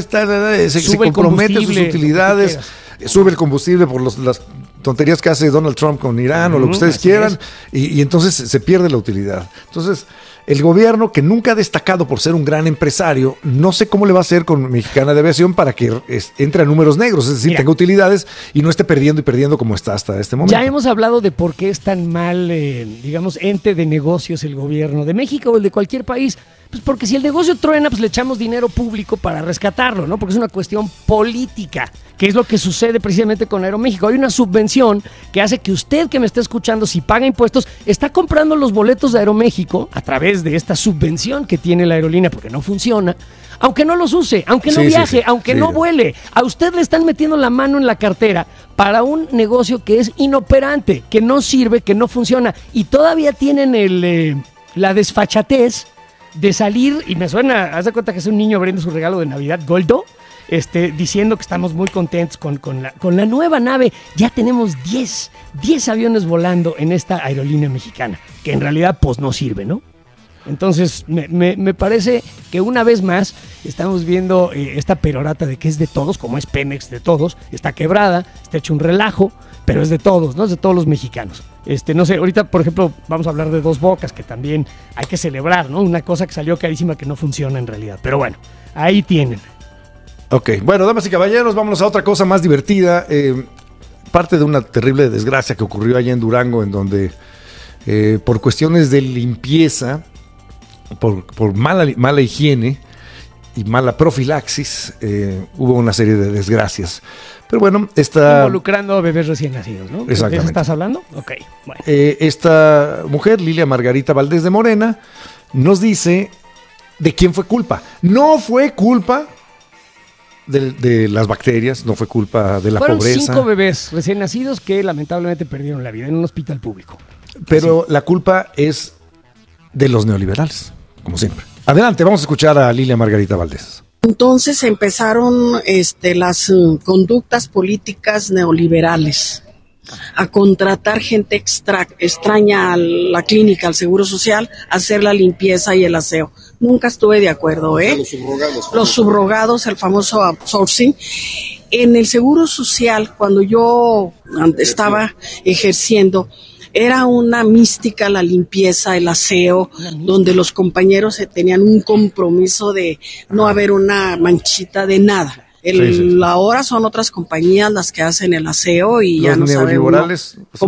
se compromete sus utilidades. Sube el combustible por las tonterías que hace Donald Trump con Irán o lo que ustedes quieran. Y entonces se pierde la utilidad. Entonces, el gobierno, que nunca ha destacado por ser un gran empresario, no sé cómo le va a hacer con Mexicana de Aviación para que entre a números negros, es decir, tenga utilidades y no esté perdiendo como está hasta este momento. Ya hemos hablado de por qué es tan mal, ente de negocios el gobierno de México o el de cualquier país. Pues porque si el negocio truena, pues le echamos dinero público para rescatarlo, ¿no? Porque es una cuestión política, que es lo que sucede precisamente con Aeroméxico. Hay una subvención que hace que usted que me está escuchando, si paga impuestos, está comprando los boletos de Aeroméxico a través de esta subvención que tiene la aerolínea, porque no funciona, aunque no los use, aunque no viaje, aunque no vuele. A usted le están metiendo la mano en la cartera para un negocio que es inoperante, que no sirve, que no funciona, y todavía tienen la desfachatez de salir, y me suena, haz de cuenta que es un niño abriendo su regalo de Navidad, Goldo, diciendo que estamos muy contentos con la nueva nave. Ya tenemos 10 aviones volando en esta aerolínea mexicana, que en realidad pues no sirve, ¿no? Entonces me parece que una vez más estamos viendo esta perorata de que es de todos, como es Pemex de todos, está quebrada, está hecho un relajo, pero es de todos, ¿no? Es de todos los mexicanos. No sé, ahorita, por ejemplo, vamos a hablar de Dos Bocas, que también hay que celebrar, ¿no? Una cosa que salió carísima que no funciona en realidad. Pero bueno, ahí tienen. Ok, bueno, damas y caballeros, vámonos a otra cosa más divertida. Parte de una terrible desgracia que ocurrió allá en Durango, en donde por cuestiones de limpieza, por mala higiene y mala profilaxis, hubo una serie de desgracias. Pero bueno, involucrando a bebés recién nacidos, ¿no? Exactamente. ¿De eso estás hablando? Ok, bueno. Esta mujer, Lilia Margarita Valdés de Morena, nos dice de quién fue culpa. No fue culpa de las bacterias, no fue culpa de la pobreza. Fueron 5 bebés recién nacidos que lamentablemente perdieron la vida en un hospital público. Pero la culpa es de los neoliberales, como siempre. Adelante, vamos a escuchar a Lilia Margarita Valdés. Entonces empezaron las conductas políticas neoliberales a contratar gente extraña a la clínica, al Seguro Social, a hacer la limpieza y el aseo. Nunca estuve de acuerdo, ¿eh? Los subrogados, el famoso outsourcing. En el Seguro Social, cuando yo estaba ejerciendo, era una mística la limpieza, el aseo, donde los compañeros tenían un compromiso de no haber una manchita de nada. Ahora son otras compañías las que hacen el aseo y ya no sabemos